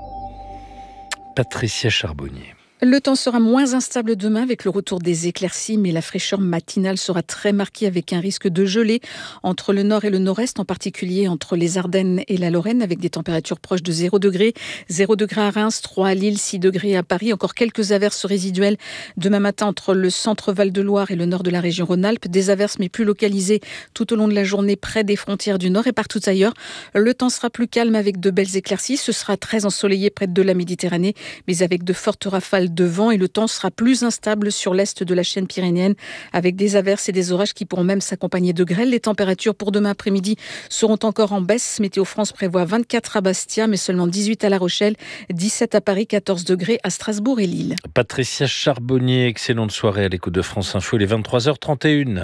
S1: Patricia Charbonnier.
S5: Le temps sera moins instable demain avec le retour des éclaircies, mais la fraîcheur matinale sera très marquée avec un risque de gelée entre le nord et le nord-est, en particulier entre les Ardennes et la Lorraine, avec des températures proches de 0 degré. 0 degré à Reims, 3 à Lille, 6 degrés à Paris. Encore quelques averses résiduelles demain matin entre le centre Val-de-Loire et le nord de la région Rhône-Alpes. Des averses, mais plus localisées tout au long de la journée près des frontières du nord et partout ailleurs. Le temps sera plus calme avec de belles éclaircies. Ce sera très ensoleillé près de la Méditerranée, mais avec de fortes rafales de vent, et le temps sera plus instable sur l'est de la chaîne pyrénéenne avec des averses et des orages qui pourront même s'accompagner de grêle. Les températures pour demain après-midi seront encore en baisse. Météo France prévoit 24 à Bastia, mais seulement 18 à La Rochelle, 17 à Paris, 14 degrés à Strasbourg et Lille.
S1: Patricia Charbonnier, excellente soirée à l'écoute de France Info, il est 23h31.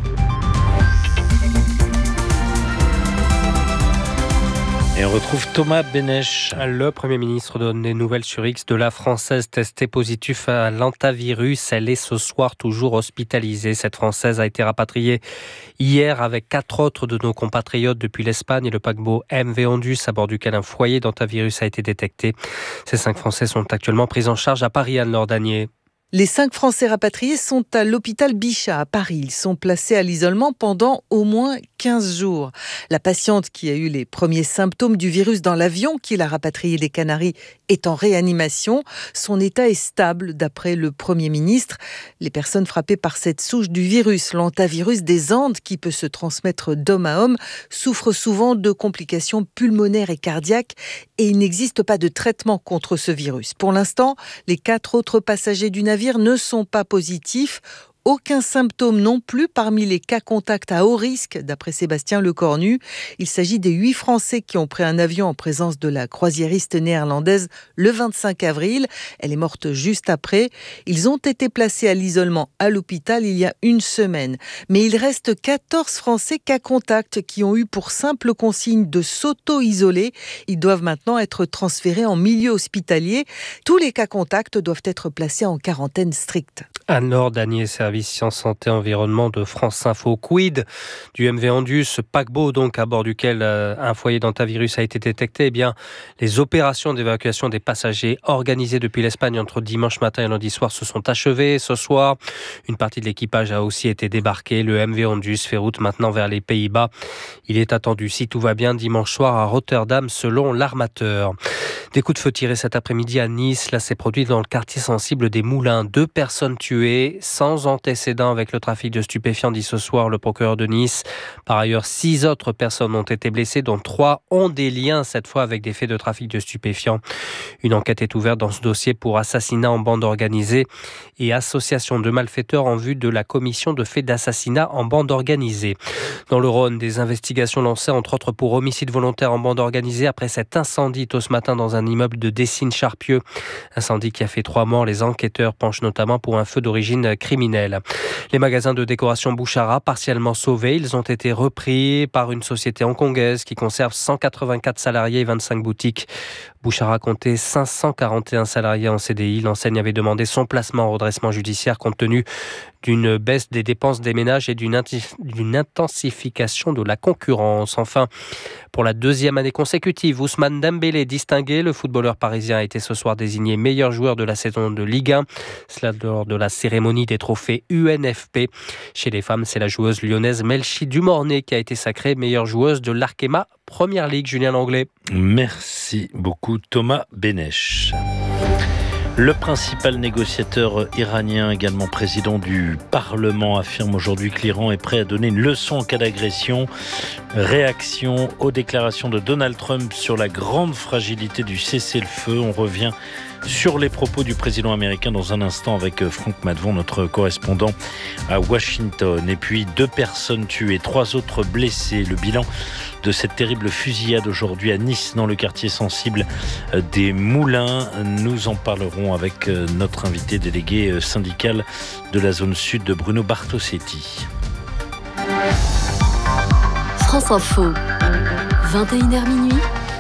S1: Et on retrouve Thomas Bénèche.
S6: Le Premier ministre donne des nouvelles sur X de la Française testée positive à l'hantavirus. Elle est ce soir toujours hospitalisée. Cette Française a été rapatriée hier avec 4 autres de nos compatriotes depuis l'Espagne et le paquebot MV Ondus, à bord duquel un foyer d'hantavirus a été détecté. Ces 5 Français sont actuellement pris en charge à Paris, Anne-Laure Danier.
S24: Les 5 Français rapatriés sont à l'hôpital Bichat à Paris. Ils sont placés à l'isolement pendant au moins 15 jours. La patiente qui a eu les premiers symptômes du virus dans l'avion qui l'a rapatriée des Canaries est en réanimation. Son état est stable d'après le Premier ministre. Les personnes frappées par cette souche du virus, l'hantavirus des Andes qui peut se transmettre d'homme à homme, souffrent souvent de complications pulmonaires et cardiaques et il n'existe pas de traitement contre ce virus. Pour l'instant, les 4 autres passagers du navire ne sont pas positifs. Aucun symptôme non plus parmi les cas contacts à haut risque, d'après Sébastien Lecornu. Il s'agit des 8 Français qui ont pris un avion en présence de la croisiériste néerlandaise le 25 avril. Elle est morte juste après. Ils ont été placés à l'isolement à l'hôpital il y a une semaine. Mais il reste 14 Français cas contacts qui ont eu pour simple consigne de s'auto-isoler. Ils doivent maintenant être transférés en milieu hospitalier. Tous les cas contacts doivent être placés en quarantaine stricte.
S6: Anne-Laure Danier, service Sciences, Santé, Environnement de France Info. Quid du MV Ondus, ce paquebot donc à bord duquel un foyer d'hantavirus a été détecté. Eh bien, les opérations d'évacuation des passagers organisées depuis l'Espagne entre dimanche matin et lundi soir se sont achevées. Ce soir, une partie de l'équipage a aussi été débarquée. Le MV Ondus fait route maintenant vers les Pays-Bas. Il est attendu, si tout va bien, dimanche soir à Rotterdam, selon l'armateur. Des coups de feu tirés cet après-midi à Nice. Là, c'est produit dans le quartier sensible des Moulins. 2 personnes tuées, sans antécédents avec le trafic de stupéfiants, dit ce soir le procureur de Nice. Par ailleurs, 6 autres personnes ont été blessées, dont 3 ont des liens, cette fois, avec des faits de trafic de stupéfiants. Une enquête est ouverte dans ce dossier pour assassinat en bande organisée et association de malfaiteurs en vue de la commission de faits d'assassinat en bande organisée. Dans le Rhône, des investigations lancées, entre autres pour homicide volontaire en bande organisée, après cet incendie tôt ce matin dans un immeuble de Dessines-Charpieu. Incendie qui a fait 3 morts. Les enquêteurs penchent notamment pour un feu d'origine criminelle. Les magasins de décoration Bouchara, partiellement sauvés, ils ont été repris par une société hongkongaise qui conserve 184 salariés et 25 boutiques. Bouchara comptait 541 salariés en CDI. L'enseigne avait demandé son placement en redressement judiciaire compte tenu d'une baisse des dépenses des ménages et d'une intensification de la concurrence. Enfin, pour la deuxième année consécutive, Ousmane Dembélé distingué. Le footballeur parisien a été ce soir désigné meilleur joueur de la saison de Ligue 1. Cela lors de la cérémonie des trophées UNFP. Chez les femmes, c'est la joueuse lyonnaise Melchi Dumornay qui a été sacrée meilleure joueuse de l'Arkema Première Ligue. Julien Langlais.
S1: Merci beaucoup Thomas Bénèche. Le principal négociateur iranien, également président du Parlement, affirme aujourd'hui que l'Iran est prêt à donner une leçon en cas d'agression. Réaction aux déclarations de Donald Trump sur la grande fragilité du cessez-le-feu. On revient sur les propos du président américain dans un instant avec Franck Madvon, notre correspondant à Washington. Et puis 2 personnes tuées, 3 autres blessées. Le bilan de cette terrible fusillade aujourd'hui à Nice, dans le quartier sensible des Moulins. Nous en parlerons avec notre invité délégué syndical de la zone sud, de Bruno Bartosetti.
S14: France Info, 21h minuit.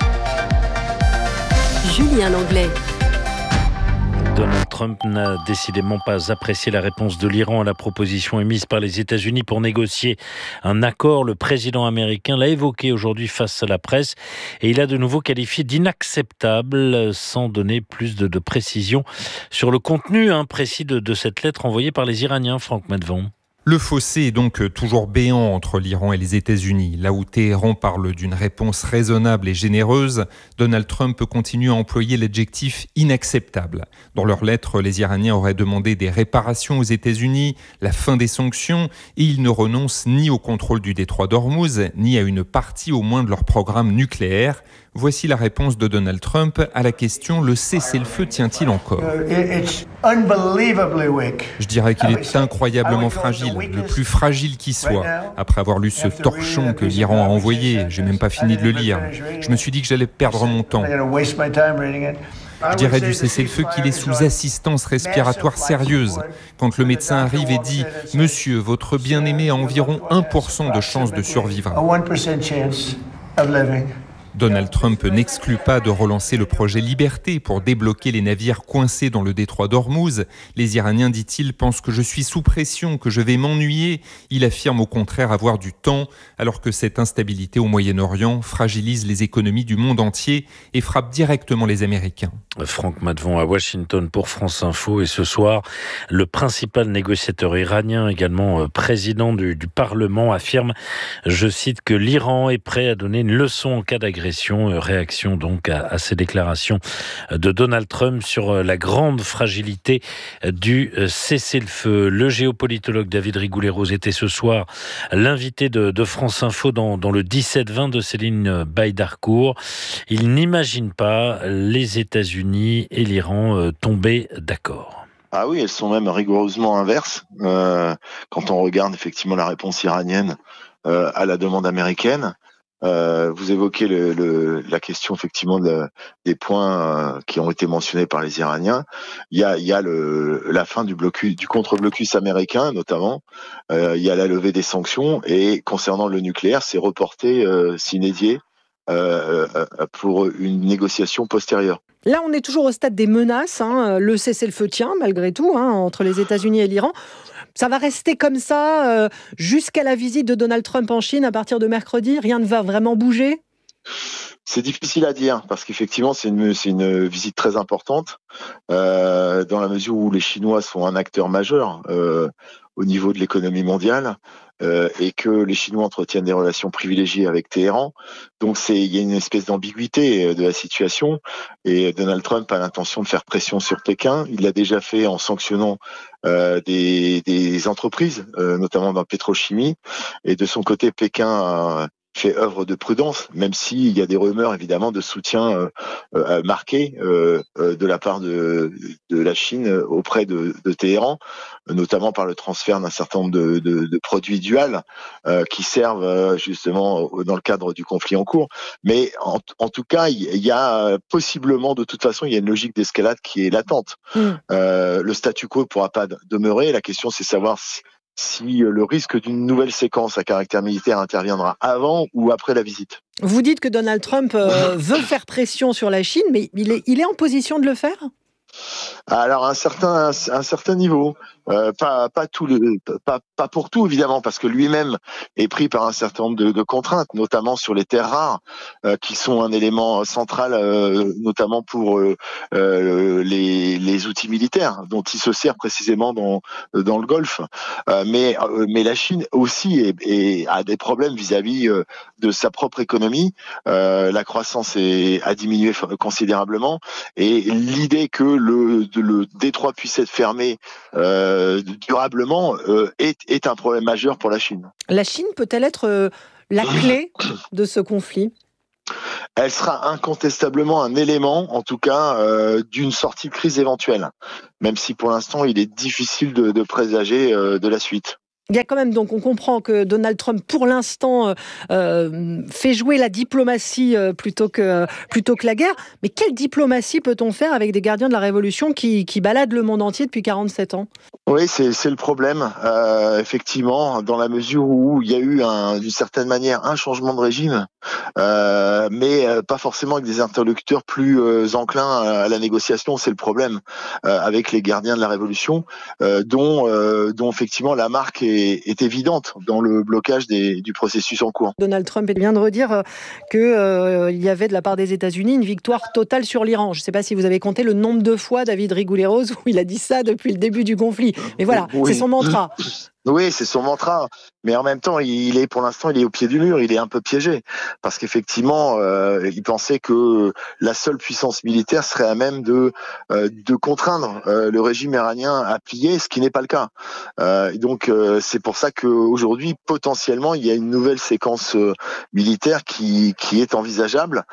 S14: Julien Langlais.
S1: Donald Trump n'a décidément pas apprécié la réponse de l'Iran à la proposition émise par les États-Unis pour négocier un accord. Le président américain l'a évoqué aujourd'hui face à la presse et il a de nouveau qualifié d'inacceptable, sans donner plus de précisions sur le contenu précis de cette lettre envoyée par les Iraniens. Franck Madvon.
S3: Le fossé est donc toujours béant entre l'Iran et les États-Unis. Là où Téhéran parle d'une réponse raisonnable et généreuse, Donald Trump continue à employer l'adjectif inacceptable. Dans leur lettre, les Iraniens auraient demandé des réparations aux États-Unis, la fin des sanctions, et ils ne renoncent ni au contrôle du détroit d'Ormuz, ni à une partie au moins de leur programme nucléaire. Voici la réponse de Donald Trump à la question « Le cessez-le-feu tient-il encore ?» Je dirais qu'il est incroyablement fragile, le plus fragile qui soit. Après avoir lu ce torchon que l'Iran a envoyé, j'ai même pas fini de le lire. Je me suis dit que j'allais perdre mon temps. Je dirais du cessez-le-feu qu'il est sous assistance respiratoire sérieuse. Quand le médecin arrive et dit « Monsieur, votre bien-aimé a environ 1% de chance de survivre ». Donald Trump n'exclut pas de relancer le projet Liberté pour débloquer les navires coincés dans le détroit d'Ormuz. Les Iraniens, dit-il, pensent que je suis sous pression, que je vais m'ennuyer. Il affirme au contraire avoir du temps, alors que cette instabilité au Moyen-Orient fragilise les économies du monde entier et frappe directement les Américains.
S1: Franck Madvon à Washington pour France Info. Et ce soir, le principal négociateur iranien, également président du Parlement, affirme, je cite, que l'Iran est prêt à donner une leçon en cas d'agression. Réaction donc à ces déclarations de Donald Trump sur la grande fragilité du cessez-le-feu. Le géopolitologue David Rigoulet-Rose était ce soir l'invité de France Info dans le 17-20 de Céline Baïdarcourt. Il n'imagine pas les États-Unis et l'Iran tomber d'accord.
S7: Ah oui, elles sont même rigoureusement inverses. Quand on regarde effectivement la réponse iranienne à la demande américaine, vous évoquez la question effectivement des points qui ont été mentionnés par les Iraniens. Il y a la fin du contre-blocus américain notamment. Il y a la levée des sanctions et concernant le nucléaire, c'est reporté sine die pour une négociation postérieure.
S23: Là, on est toujours au stade des menaces. Le cessez-le-feu tient malgré tout entre les États-Unis et l'Iran. Ça va rester comme ça jusqu'à la visite de Donald Trump en Chine à partir de mercredi. Rien ne va vraiment bouger.
S7: C'est difficile à dire parce qu'effectivement c'est une visite très importante dans la mesure où les Chinois sont un acteur majeur au niveau de l'économie mondiale et que les Chinois entretiennent des relations privilégiées avec Téhéran. Donc il y a une espèce d'ambiguïté de la situation et Donald Trump a l'intention de faire pression sur Pékin. Il l'a déjà fait en sanctionnant des entreprises, notamment dans la pétrochimie. Et de son côté, Pékin fait œuvre de prudence, même s'il y a des rumeurs évidemment de soutien marqué de la part de la Chine auprès de Téhéran, notamment par le transfert d'un certain nombre de produits duals qui servent justement dans le cadre du conflit en cours. Mais en tout cas, il y a possiblement, de toute façon, il y a une logique d'escalade qui est latente. Le statu quo ne pourra pas demeurer. La question, c'est savoir si le risque d'une nouvelle séquence à caractère militaire interviendra avant ou après la visite.
S23: Vous dites que Donald Trump veut faire pression sur la Chine, mais il est en position de le faire ?
S7: Alors, à un certain niveau. Pas pour tout évidemment, parce que lui-même est pris par un certain nombre de contraintes, notamment sur les terres rares, qui sont un élément central, notamment pour les outils militaires dont il se sert précisément dans le Golfe. Mais la Chine aussi a des problèmes vis-à-vis de sa propre économie. La croissance a diminué considérablement, et l'idée que le détroit puisse être fermé durablement est un problème majeur pour la Chine.
S23: La Chine peut-elle être la clé de ce conflit ?
S7: Elle sera incontestablement un élément, en tout cas, d'une sortie de crise éventuelle, même si pour l'instant il est difficile de présager de la suite.
S23: Il y a quand même, donc on comprend que Donald Trump, pour l'instant, fait jouer la diplomatie plutôt que la guerre. Mais quelle diplomatie peut-on faire avec des gardiens de la Révolution qui baladent le monde entier depuis 47 ans ?
S7: Oui, c'est le problème, effectivement, dans la mesure où il y a eu d'une certaine manière un changement de régime, mais pas forcément avec des interlocuteurs plus enclins à la négociation. C'est le problème avec les gardiens de la Révolution, dont effectivement la marque est évidente dans le blocage du processus en cours.
S23: Donald Trump vient de redire qu'il y avait de la part des États-Unis une victoire totale sur l'Iran. Je ne sais pas si vous avez compté le nombre de fois, David Rigoulet-Rose, où il a dit ça depuis le début du conflit. Mais voilà, oui. C'est son mantra.
S7: Oui, c'est son mantra, mais en même temps, pour l'instant, il est au pied du mur, il est un peu piégé, parce qu'effectivement, il pensait que la seule puissance militaire serait à même de contraindre le régime iranien à plier, ce qui n'est pas le cas. Donc, c'est pour ça qu'aujourd'hui, potentiellement, il y a une nouvelle séquence militaire qui est envisageable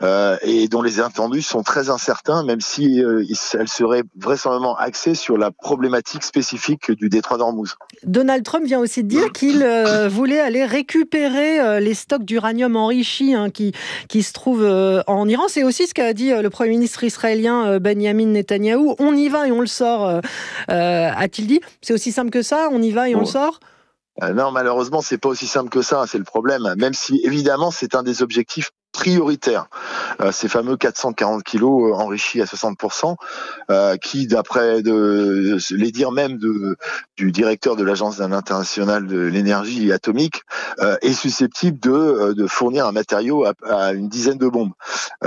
S7: et dont les attendus sont très incertains, même si elle serait vraisemblablement axée sur la problématique spécifique du détroit d'Ormuz.
S23: Donald Trump vient aussi de dire qu'il voulait aller récupérer les stocks d'uranium enrichi qui se trouvent en Iran. C'est aussi ce qu'a dit le Premier ministre israélien Benjamin Netanyahou. On y va et on le sort, a-t-il dit. C'est aussi simple que ça, on y va et on le sort ?
S7: Non, malheureusement, c'est pas aussi simple que ça, c'est le problème. Même si, évidemment, c'est un des objectifs prioritaires. Ces fameux 440 kilos enrichis à 60%, qui, d'après les dires même du directeur de l'Agence internationale de l'énergie atomique, est susceptible de fournir un matériau à une dizaine de bombes.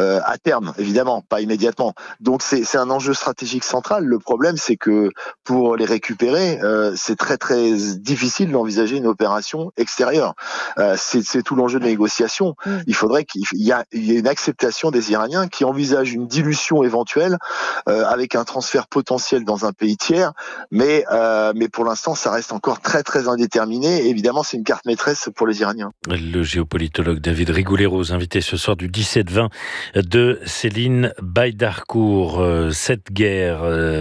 S7: À terme, évidemment, pas immédiatement. Donc c'est un enjeu stratégique central. Le problème, c'est que pour les récupérer, c'est très très difficile d'envisager une opération extérieure. C'est tout l'enjeu de la négociation. Il faudrait qu'il y ait une acceptation des Iraniens qui envisagent une dilution éventuelle avec un transfert potentiel dans un pays tiers, mais pour l'instant, ça reste encore très très indéterminé. Et évidemment, c'est une carte maîtresse pour les Iraniens.
S1: Le géopolitologue David Rigoulet-Rose, invité ce soir du 17-20 de Céline Baydarkour. Cette guerre,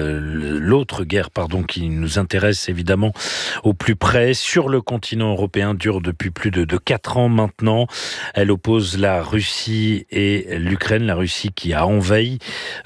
S1: l'autre guerre, qui nous intéresse évidemment au plus près sur le continent européen, dure depuis plus de 4 ans maintenant. Elle oppose la Russie et l'Ukraine, la Russie qui a envahi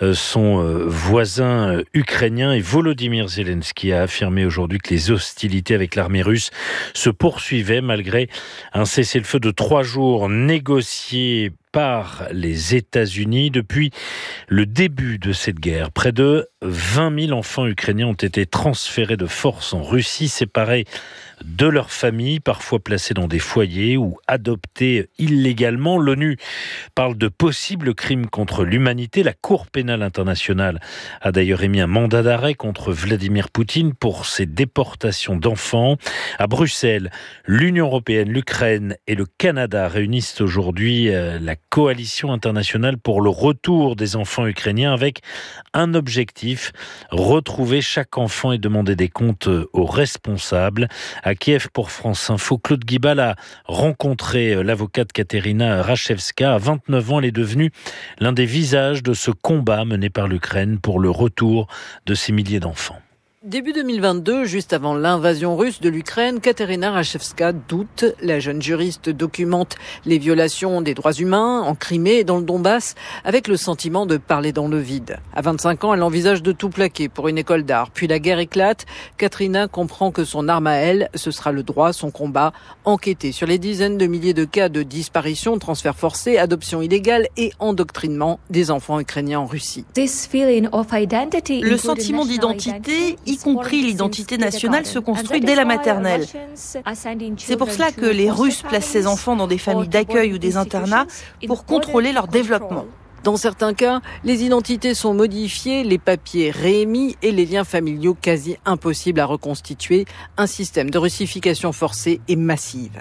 S1: son voisin ukrainien, et Volodymyr Zelensky a affirmé aujourd'hui que les hostilités avec l'armée russe se poursuivaient malgré un cessez-le-feu de 3 jours négocié par les États-Unis. Depuis le début de cette guerre, près de 20 000 enfants ukrainiens ont été transférés de force en Russie, séparés de leurs familles, parfois placés dans des foyers ou adoptés illégalement. L'ONU parle de possibles crimes contre l'humanité. La Cour pénale internationale a d'ailleurs émis un mandat d'arrêt contre Vladimir Poutine pour ces déportations d'enfants. À Bruxelles, l'Union européenne, l'Ukraine et le Canada réunissent aujourd'hui la coalition internationale pour le retour des enfants ukrainiens avec un objectif, retrouver chaque enfant et demander des comptes aux responsables. À Kiev, pour France Info, Claude Guibal a rencontré l'avocate Katerina Rachevska. À 29 ans, elle est devenue l'un des visages de ce combat mené par l'Ukraine pour le retour de ces milliers d'enfants.
S24: Début 2022, juste avant l'invasion russe de l'Ukraine, Katerina Rachevska doute. La jeune juriste documente les violations des droits humains en Crimée et dans le Donbass avec le sentiment de parler dans le vide. À 25 ans, elle envisage de tout plaquer pour une école d'art. Puis la guerre éclate. Katerina comprend que son arme à elle, ce sera le droit, son combat, enquêter sur les dizaines de milliers de cas de disparition, transferts forcés, adoption illégale et endoctrinement des enfants ukrainiens en Russie.
S8: Le sentiment d'identité, y compris l'identité nationale, se construit dès la maternelle. C'est pour cela que les Russes placent ces enfants dans des familles d'accueil ou des internats pour contrôler leur développement.
S24: Dans certains cas, les identités sont modifiées, les papiers réémis et les liens familiaux quasi impossibles à reconstituer. Un système de russification forcée et massive.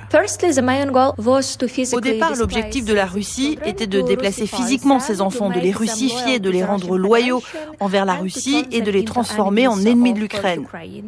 S8: Au départ, l'objectif de la Russie était de déplacer physiquement ces enfants, de les russifier, de les rendre loyaux envers la Russie et de les transformer en ennemis de l'Ukraine.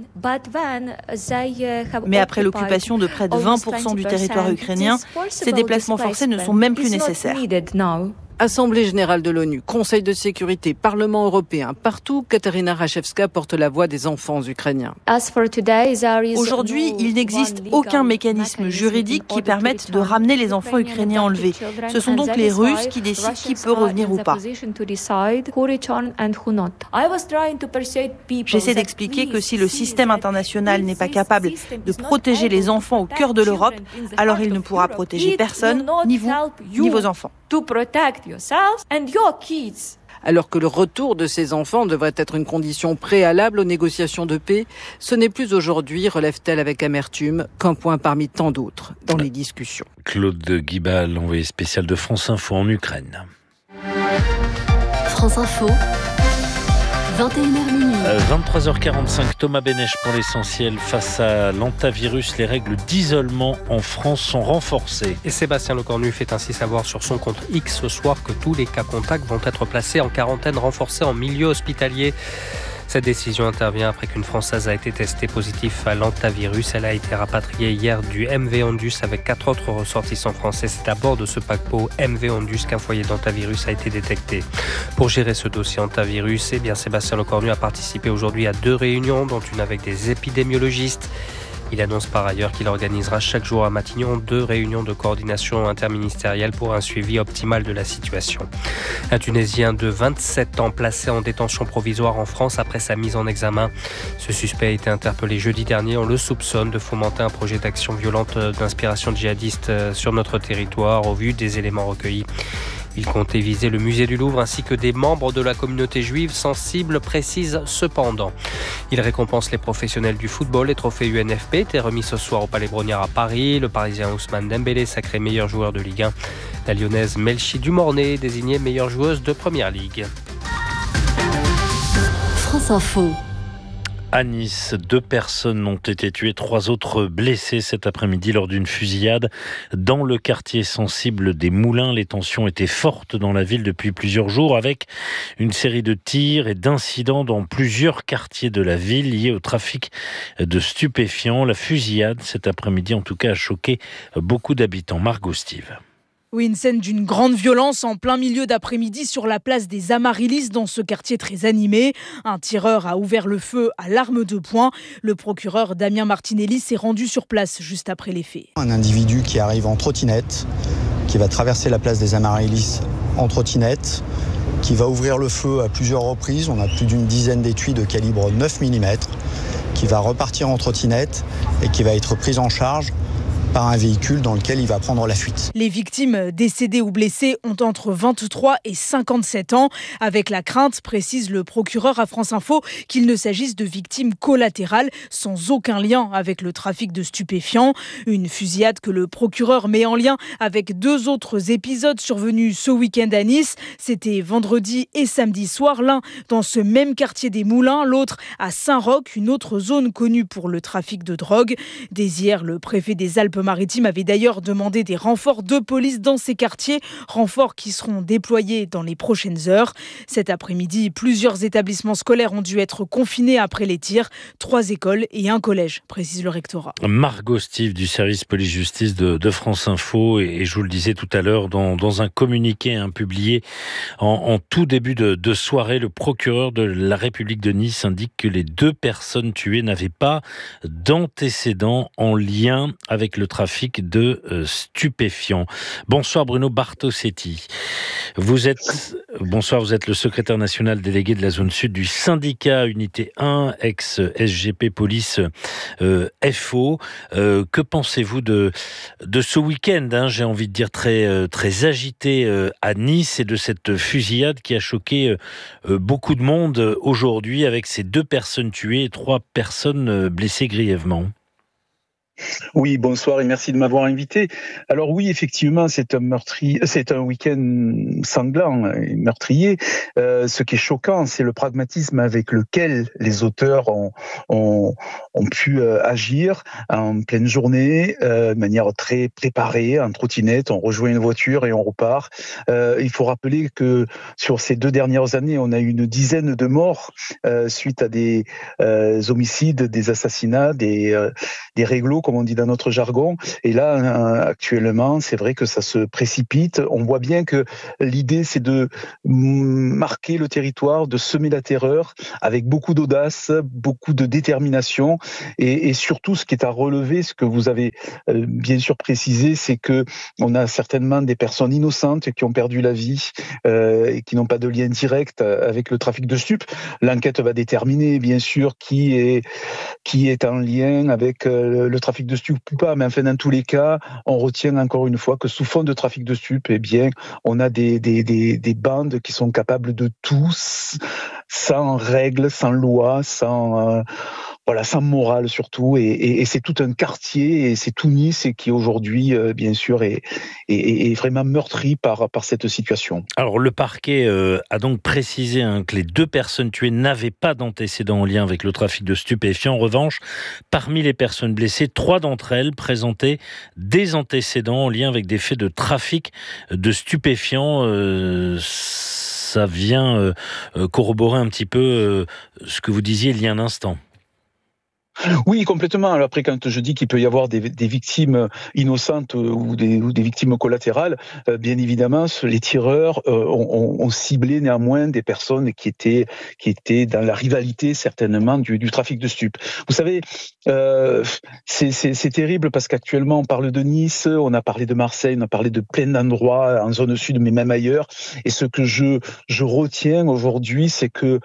S8: Mais après l'occupation de près de 20% du territoire ukrainien, ces déplacements forcés ne sont même plus nécessaires.
S24: Assemblée générale de l'ONU, Conseil de sécurité, Parlement européen, partout, Katarina Rachevska porte la voix des enfants ukrainiens.
S8: Aujourd'hui, il n'existe aucun mécanisme juridique qui permette de ramener les enfants ukrainiens enlevés. Ce sont donc les Russes qui décident qui peut revenir ou pas. J'essaie d'expliquer que si le système international n'est pas capable de protéger les enfants au cœur de l'Europe, alors il ne pourra protéger personne, ni vous, ni vos enfants.
S24: Alors que le retour de ces enfants devrait être une condition préalable aux négociations de paix, ce n'est plus aujourd'hui, relève-t-elle avec amertume, qu'un point parmi tant d'autres dans les discussions.
S1: Claude Guibal, envoyé spécial de France Info en Ukraine.
S14: France Info, 21h minuit.
S1: 23h45, Thomas Bénèche pour l'essentiel. Face à l'hantavirus, les règles d'isolement en France sont renforcées.
S6: Et Sébastien Lecornu fait ainsi savoir sur son compte X ce soir que tous les cas contacts vont être placés en quarantaine renforcée en milieu hospitalier. Cette décision intervient après qu'une Française a été testée positive à l'hantavirus. Elle a été rapatriée hier du MV Andus avec 4 autres ressortissants français. C'est à bord de ce paquebot MV Andus qu'un foyer d'hantavirus a été détecté. Pour gérer ce dossier hantavirus, Sébastien Lecornu a participé aujourd'hui à 2 réunions, dont une avec des épidémiologistes. Il annonce par ailleurs qu'il organisera chaque jour à Matignon 2 réunions de coordination interministérielle pour un suivi optimal de la situation. Un Tunisien de 27 ans placé en détention provisoire en France après sa mise en examen. Ce suspect a été interpellé jeudi dernier. On le soupçonne de fomenter un projet d'action violente d'inspiration djihadiste sur notre territoire au vu des éléments recueillis. Il comptait viser le musée du Louvre ainsi que des membres de la communauté juive sensible, précise cependant. Il récompense les professionnels du football. Les trophées UNFP étaient remis ce soir au Palais Brongniart à Paris. Le Parisien Ousmane Dembélé sacré meilleur joueur de Ligue 1. La Lyonnaise Melchi Dumornay désignée meilleure joueuse de Première Ligue.
S14: France Info.
S1: À Nice, 2 personnes ont été tuées, 3 autres blessées cet après-midi lors d'une fusillade dans le quartier sensible des Moulins. Les tensions étaient fortes dans la ville depuis plusieurs jours avec une série de tirs et d'incidents dans plusieurs quartiers de la ville liés au trafic de stupéfiants. La fusillade cet après-midi en tout cas a choqué beaucoup d'habitants. Margot Steve.
S9: Oui, une scène d'une grande violence en plein milieu d'après-midi sur la place des Amaryllis dans ce quartier très animé. Un tireur a ouvert le feu à l'arme de poing. Le procureur Damien Martinelli s'est rendu sur place juste après les faits.
S10: Un individu qui arrive en trottinette, qui va traverser la place des Amaryllis en trottinette, qui va ouvrir le feu à plusieurs reprises. On a plus d'une dizaine d'étuis de calibre 9 mm, qui va repartir en trottinette et qui va être pris en charge par un véhicule dans lequel il va prendre la fuite.
S9: Les victimes décédées ou blessées ont entre 23 et 57 ans, avec la crainte, précise le procureur à France Info, qu'il ne s'agisse de victimes collatérales sans aucun lien avec le trafic de stupéfiants. Une fusillade que le procureur met en lien avec 2 autres épisodes survenus ce week-end à Nice. C'était vendredi et samedi soir, l'un dans ce même quartier des Moulins, l'autre à Saint-Roch, une autre zone connue pour le trafic de drogue. Dès hier, le préfet des Alpes-Maritimes avait d'ailleurs demandé des renforts de police dans ces quartiers, renforts qui seront déployés dans les prochaines heures. Cet après-midi, plusieurs établissements scolaires ont dû être confinés après les tirs, 3 écoles et un collège, précise le rectorat.
S1: Margot Steve du service police-justice de France Info, et je vous le disais tout à l'heure, dans un communiqué publié en tout début de soirée, le procureur de la République de Nice indique que les 2 personnes tuées n'avaient pas d'antécédents en lien avec le trafic de stupéfiants. Bonsoir Bruno Bartosetti. Vous êtes le secrétaire national délégué de la zone sud du syndicat Unité 1, ex-SGP Police FO. Que pensez-vous de ce week-end, j'ai envie de dire très agité à Nice, et de cette fusillade qui a choqué beaucoup de monde aujourd'hui, avec ces 2 personnes tuées et 3 personnes blessées grièvement?
S11: Oui, bonsoir et merci de m'avoir invité. Alors oui, effectivement, c'est un week-end sanglant et meurtrier. Ce qui est choquant, c'est le pragmatisme avec lequel les auteurs ont pu agir en pleine journée, de manière très préparée, en trottinette. On rejoint une voiture et on repart. Il faut rappeler que sur ces 2 dernières années, on a eu une dizaine de morts suite à des homicides, des assassinats, des réglos, comme on dit dans notre jargon. Et là, actuellement, c'est vrai que ça se précipite. On voit bien que l'idée, c'est de marquer le territoire, de semer la terreur avec beaucoup d'audace, beaucoup de détermination. Et surtout, ce qui est à relever, ce que vous avez bien sûr précisé, c'est que on a certainement des personnes innocentes qui ont perdu la vie et qui n'ont pas de lien direct avec le trafic de stupes. L'enquête va déterminer, bien sûr, qui est en lien avec le trafic de stupes ou pas, mais enfin, dans tous les cas, on retient encore une fois que sous fond de trafic de stupes, eh bien, on a des bandes qui sont capables de tout, sans règles, sans loi, sans morale surtout, et c'est tout un quartier, et c'est tout Nice qui aujourd'hui, bien sûr, est vraiment meurtri par cette situation.
S1: Alors le parquet a donc précisé que les 2 personnes tuées n'avaient pas d'antécédents en lien avec le trafic de stupéfiants. En revanche, parmi les personnes blessées, 3 d'entre elles présentaient des antécédents en lien avec des faits de trafic de stupéfiants. Ça vient corroborer un petit peu ce que vous disiez il y a un instant.
S11: Oui, complètement. Alors après, quand je dis qu'il peut y avoir des victimes innocentes ou des victimes collatérales, bien évidemment, les tireurs ont ciblé néanmoins des personnes qui étaient dans la rivalité certainement du trafic de stupes. Vous savez, c'est terrible parce qu'actuellement on parle de Nice, on a parlé de Marseille, on a parlé de plein d'endroits en zone sud, mais même ailleurs. Et ce que je retiens aujourd'hui, c'est que,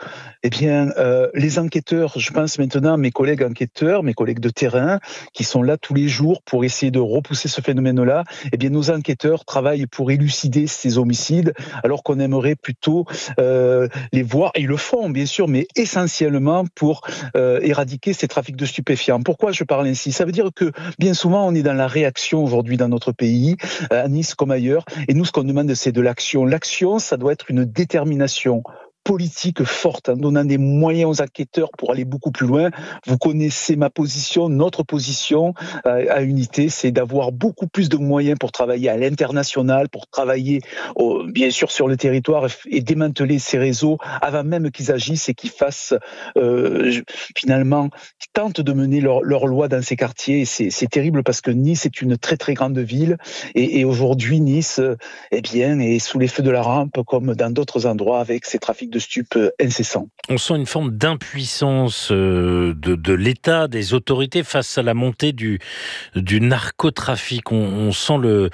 S11: les enquêteurs, je pense maintenant à mes collègues enquêteurs, mes collègues de terrain, qui sont là tous les jours pour essayer de repousser ce phénomène-là, nos enquêteurs travaillent pour élucider ces homicides, alors qu'on aimerait plutôt les voir, et ils le font bien sûr, mais essentiellement pour éradiquer ces trafics de stupéfiants. Pourquoi je parle ainsi? Ça veut dire que bien souvent on est dans la réaction aujourd'hui dans notre pays, à Nice comme ailleurs, et nous ce qu'on demande c'est de l'action. L'action, ça doit être une détermination politique forte, en donnant des moyens aux enquêteurs pour aller beaucoup plus loin. Vous connaissez ma position, notre position à Unité, c'est d'avoir beaucoup plus de moyens pour travailler à l'international, pour travailler bien sûr sur le territoire et démanteler ces réseaux avant même qu'ils agissent et qu'ils fassent finalement, qu'ils tentent de mener leur loi dans ces quartiers. Et c'est terrible parce que Nice est une très très grande ville et aujourd'hui Nice est sous les feux de la rampe comme dans d'autres endroits avec ces trafics de stupes incessants.
S1: On sent une forme d'impuissance de l'État, des autorités face à la montée du narcotrafic. On sent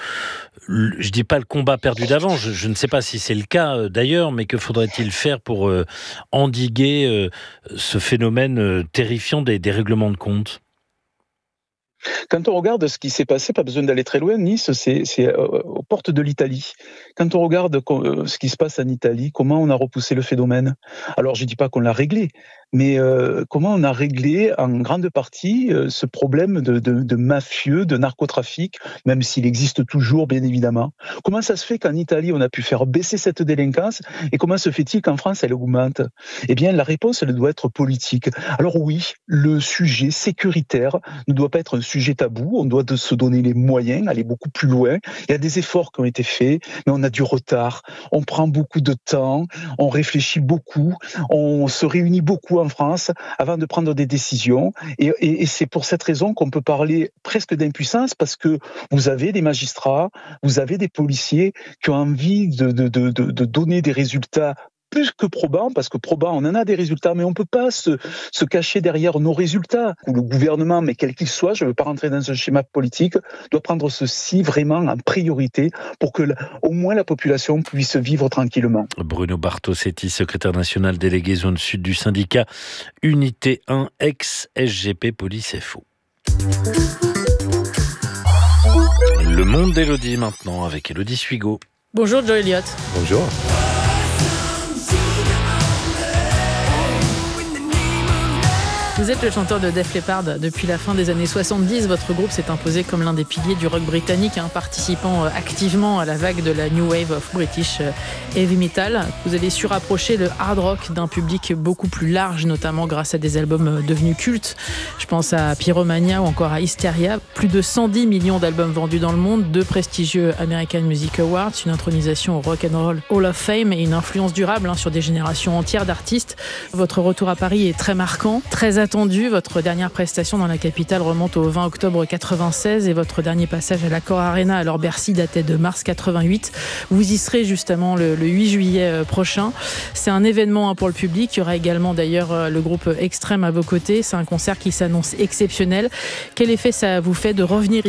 S1: je dis pas le combat perdu d'avant, je ne sais pas si c'est le cas d'ailleurs, mais que faudrait-il faire pour endiguer ce phénomène terrifiant des règlements de compte?
S11: Quand on regarde ce qui s'est passé, pas besoin d'aller très loin, Nice, c'est aux portes de l'Italie. Quand on regarde ce qui se passe en Italie, comment on a repoussé le phénomène? Alors, je ne dis pas qu'on l'a réglé, mais comment on a réglé en grande partie ce problème de mafieux, de narcotrafic, même s'il existe toujours, bien évidemment. Comment ça se fait qu'en Italie, on a pu faire baisser cette délinquance, et comment se fait-il qu'en France, elle augmente? Eh bien, la réponse, elle doit être politique. Alors oui, le sujet sécuritaire ne doit pas être un sujet tabou, on doit se donner les moyens, aller beaucoup plus loin. Il y a des efforts qui ont été faits, mais on a du retard, on prend beaucoup de temps, on réfléchit beaucoup, on se réunit beaucoup en France avant de prendre des décisions, et c'est pour cette raison qu'on peut parler presque d'impuissance, parce que vous avez des magistrats, vous avez des policiers qui ont envie de donner des résultats plus que probant, parce que probant, on en a des résultats, mais on ne peut pas se cacher derrière nos résultats. Le gouvernement, mais quel qu'il soit, je ne veux pas rentrer dans un schéma politique, doit prendre ceci vraiment en priorité pour que au moins la population puisse vivre tranquillement.
S1: Bruno Bartosetti, secrétaire national délégué zone sud du syndicat Unité 1, ex-SGP Police FO. Le monde d'Élodie maintenant avec Élodie Suigo.
S5: Bonjour Joe Elliott.
S12: Bonjour.
S5: Vous êtes le chanteur de Def Leppard depuis la fin des années 70. Votre groupe s'est imposé comme l'un des piliers du rock britannique, participant activement à la vague de la New Wave of British Heavy Metal. Vous avez su rapprocher le hard rock d'un public beaucoup plus large, notamment grâce à des albums devenus cultes. Je pense à Pyromania ou encore à Hysteria. Plus de 110 millions d'albums vendus dans le monde, 2 prestigieux American Music Awards, une intronisation au Rock and Roll Hall of Fame et une influence durable sur des générations entières d'artistes. Votre retour à Paris est très marquant, très attendu. Votre dernière prestation dans la capitale remonte au 20 octobre 96 et votre dernier passage à l'Accor Arena, alors Bercy, datait de mars 88. Vous y serez justement le 8 juillet prochain. C'est un événement pour le public. Il y aura également d'ailleurs le groupe Extrême à vos côtés. C'est un concert qui s'annonce exceptionnel. Quel effet ça vous fait de revenir